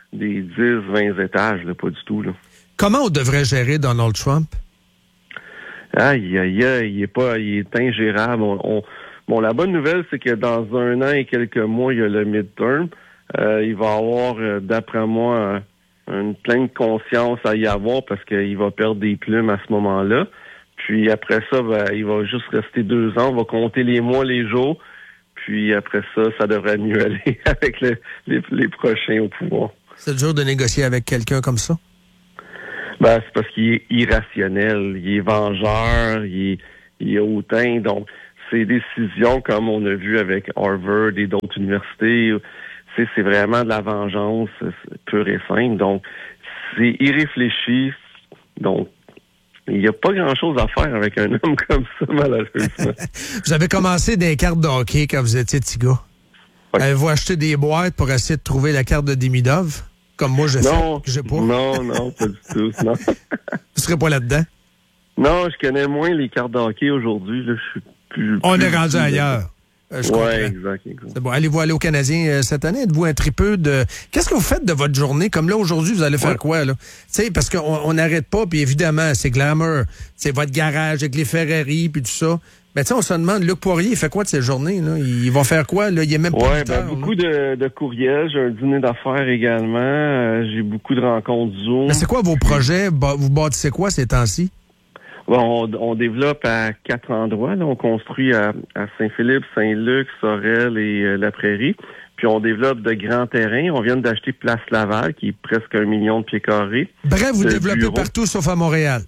des 10, 20 étages, là, pas du tout, là. Comment on devrait gérer Donald Trump? Aïe, il est ingérable. Bon, la bonne nouvelle, c'est que dans 1 an et quelques mois, il y a le midterm. Il va avoir, d'après moi, une pleine conscience à y avoir parce qu'il va perdre des plumes à ce moment-là. Puis après ça, il va juste rester 2 ans. On va compter les mois, les jours. Puis après ça devrait mieux aller avec les prochains au pouvoir. C'est dur de négocier avec quelqu'un comme ça? C'est parce qu'il est irrationnel, il est vengeur, il est hautain. Donc, ces décisions, comme on a vu avec Harvard et d'autres universités, c'est vraiment de la vengeance pure et simple. Donc, c'est irréfléchi. Donc, il n'y a pas grand-chose à faire avec un homme comme ça, malheureusement. Vous avez commencé des cartes de hockey quand vous étiez petit gars. Oui. Avez-vous acheté des boîtes pour essayer de trouver la carte de Demidov? Comme moi, j'ai pas. Non, pas du tout. Non. Vous serez pas là-dedans? Non, je connais moins les cartes de hockey aujourd'hui. Là, je suis plus. On est rendu ailleurs. Oui, exact. C'est bon. Allez-vous aller au Canadien cette année? Êtes-vous un tripeux de... Qu'est-ce que vous faites de votre journée? Comme là, aujourd'hui, vous allez faire quoi, là? Tu sais, parce qu'on n'arrête pas, puis évidemment, c'est glamour. C'est votre garage avec les Ferrari, puis tout ça. Mais tu sais, on se demande, Luc Poirier, il fait quoi de ces journées, là? Il va faire quoi, là? Il est même pas beaucoup de courriels. J'ai un dîner d'affaires également. J'ai beaucoup de rencontres Zoom. Mais c'est quoi vos projets? Vous bâtissez quoi ces temps-ci? Bon, on développe à 4 endroits. Là. On construit à Saint-Philippe, Saint-Luc, Sorel et La Prairie. Puis on développe de grands terrains. On vient d'acheter Place Laval, qui est presque 1 million de pieds carrés. Bref, vous développez partout sauf à Montréal.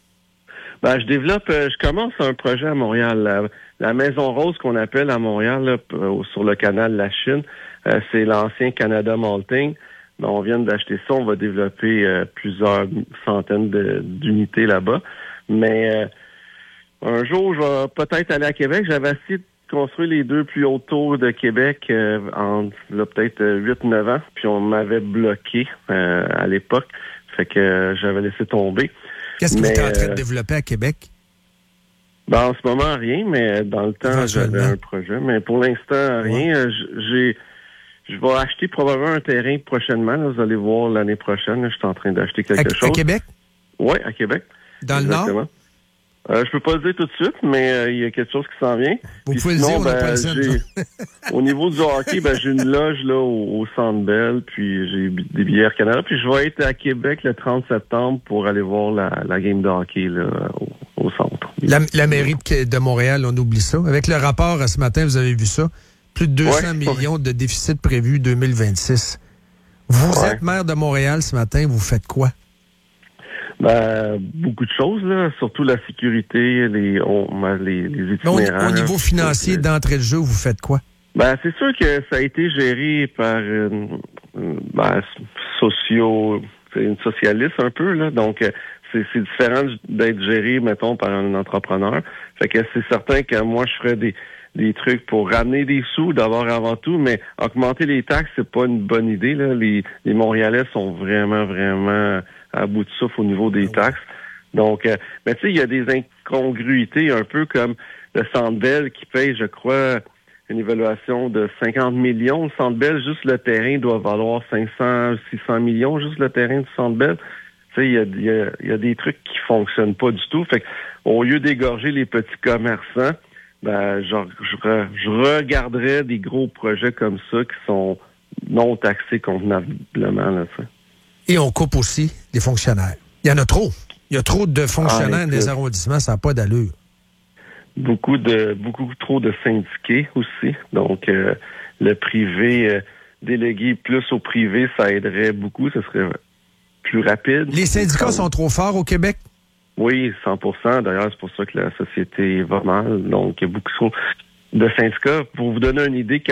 Je commence un projet à Montréal. La Maison Rose qu'on appelle à Montréal, là, sur le canal La Chine, c'est l'ancien Canada Malting. On vient d'acheter ça. On va développer plusieurs centaines d'unités là-bas. Mais un jour, je vais peut-être aller à Québec. J'avais essayé de construire les 2 plus hautes tours de Québec en peut-être 8-9 ans. Puis on m'avait bloqué à l'époque. Fait que j'avais laissé tomber. Qu'est-ce que vous êtes en train de développer à Québec? En ce moment, rien, mais dans le temps, j'avais un projet. Mais pour l'instant, rien. Je vais acheter probablement un terrain prochainement. Là, vous allez voir l'année prochaine. Là, je suis en train d'acheter quelque chose. À Québec? Oui, à Québec. Dans le Nord? Je peux pas le dire tout de suite, mais il y a quelque chose qui s'en vient. Vous pouvez le dire, on n'a pas le au niveau du hockey, j'ai une loge là au Centre Bell, puis j'ai des billets Air Canada, puis je vais être à Québec le 30 septembre pour aller voir la game de hockey là, au centre. La mairie de Montréal, on oublie ça. Avec le rapport ce matin, vous avez vu ça, plus de 200 millions de déficit prévu 2026. Vous êtes maire de Montréal ce matin, vous faites quoi? Beaucoup de choses, là, surtout la sécurité, les itinérants. Au niveau financier, d'entrée de jeu, vous faites quoi? C'est sûr que ça a été géré par c'est une socialiste un peu, là, donc c'est différent d'être géré, mettons, par un entrepreneur. Fait que c'est certain que moi, je ferais des trucs pour ramener des sous d'abord avant tout, mais augmenter les taxes, c'est pas une bonne idée, là. Les Montréalais sont vraiment, vraiment à bout de souffle au niveau des taxes. Donc, mais tu sais, il y a des incongruités un peu comme le Centre Bell qui paye, je crois, une évaluation de 50 millions. Le Centre Bell, juste le terrain doit valoir 500, 600 millions, juste le terrain du Centre Bell. Tu sais, il y a des trucs qui fonctionnent pas du tout. Fait qu'au lieu d'égorger les petits commerçants, je regarderais des gros projets comme ça qui sont non taxés convenablement, là, tu sais. Et on coupe aussi les fonctionnaires. Il y en a trop. Il y a trop de fonctionnaires des arrondissements, ça n'a pas d'allure. Beaucoup trop de syndiqués aussi. Donc, le privé, déléguer plus au privé, ça aiderait beaucoup. Ce serait plus rapide. Les syndicats sont trop forts au Québec? Oui, 100%. D'ailleurs, c'est pour ça que la société va mal. Donc, il y a beaucoup de syndicats. Pour vous donner une idée,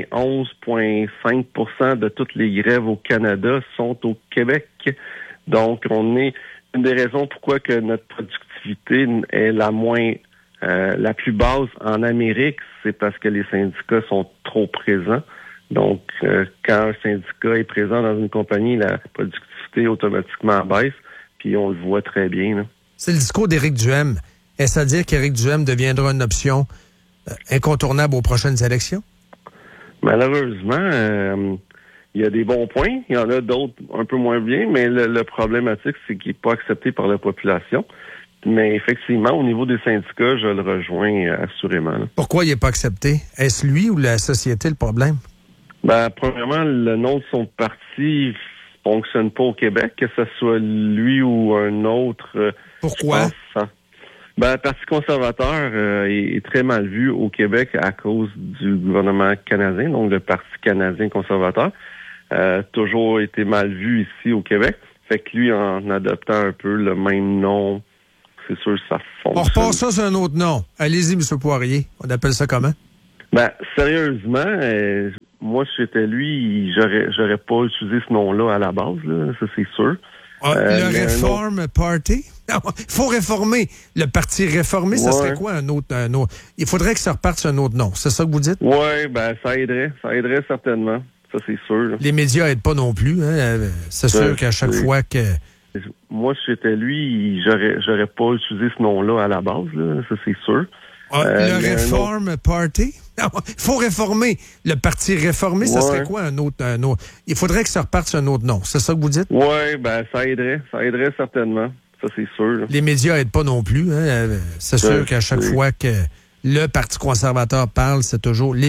91,5% de toutes les grèves au Canada sont au Québec. Donc, on est une des raisons pourquoi que notre productivité est la plus basse en Amérique, c'est parce que les syndicats sont trop présents. Donc, quand un syndicat est présent dans une compagnie, la productivité automatiquement baisse, puis on le voit très bien, là. C'est le discours d'Éric Duhem. Est-ce à dire qu'Éric Duhem deviendra une option incontournable aux prochaines élections? Malheureusement, il y a des bons points, il y en a d'autres un peu moins bien, mais le problématique, c'est qu'il n'est pas accepté par la population. Mais effectivement, au niveau des syndicats, je le rejoins assurément. Là. Pourquoi il n'est pas accepté? Est-ce lui ou la société le problème? Ben, premièrement, le nom de son parti fonctionne pas au Québec, que ce soit lui ou un autre. Pourquoi? Ben, le Parti conservateur est très mal vu au Québec à cause du gouvernement canadien, donc le Parti canadien conservateur. Toujours été mal vu ici au Québec. Fait que lui, en adoptant un peu le même nom, c'est sûr que ça fonctionne. On repasse ça sur un autre nom. Allez-y, M. Poirier. On appelle ça comment? Ben, sérieusement, moi, si j'étais lui, j'aurais pas utilisé ce nom-là à la base, là, ça c'est sûr. Le Reform Party? Il faut réformer. Le Parti réformé, ça serait quoi un autre? Il faudrait que ça reparte sur un autre nom. C'est ça que vous dites? Oui, ben ça aiderait certainement. Ça, c'est sûr. Là. Les médias aident pas non plus. Hein? C'est sûr qu'à chaque fois que... Moi, si j'étais lui, j'aurais pas utilisé ce nom-là à la base, là, ça c'est sûr. Le Reform Party? Il faut réformer. Le Parti réformé, ça serait quoi un autre? Il faudrait que ça reparte sur un autre nom. C'est ça que vous dites? Oui, ben ça aiderait certainement. Ça, c'est sûr. Là. Les médias aident pas non plus. Hein? C'est sûr qu'à chaque fois que le Parti conservateur parle, c'est toujours...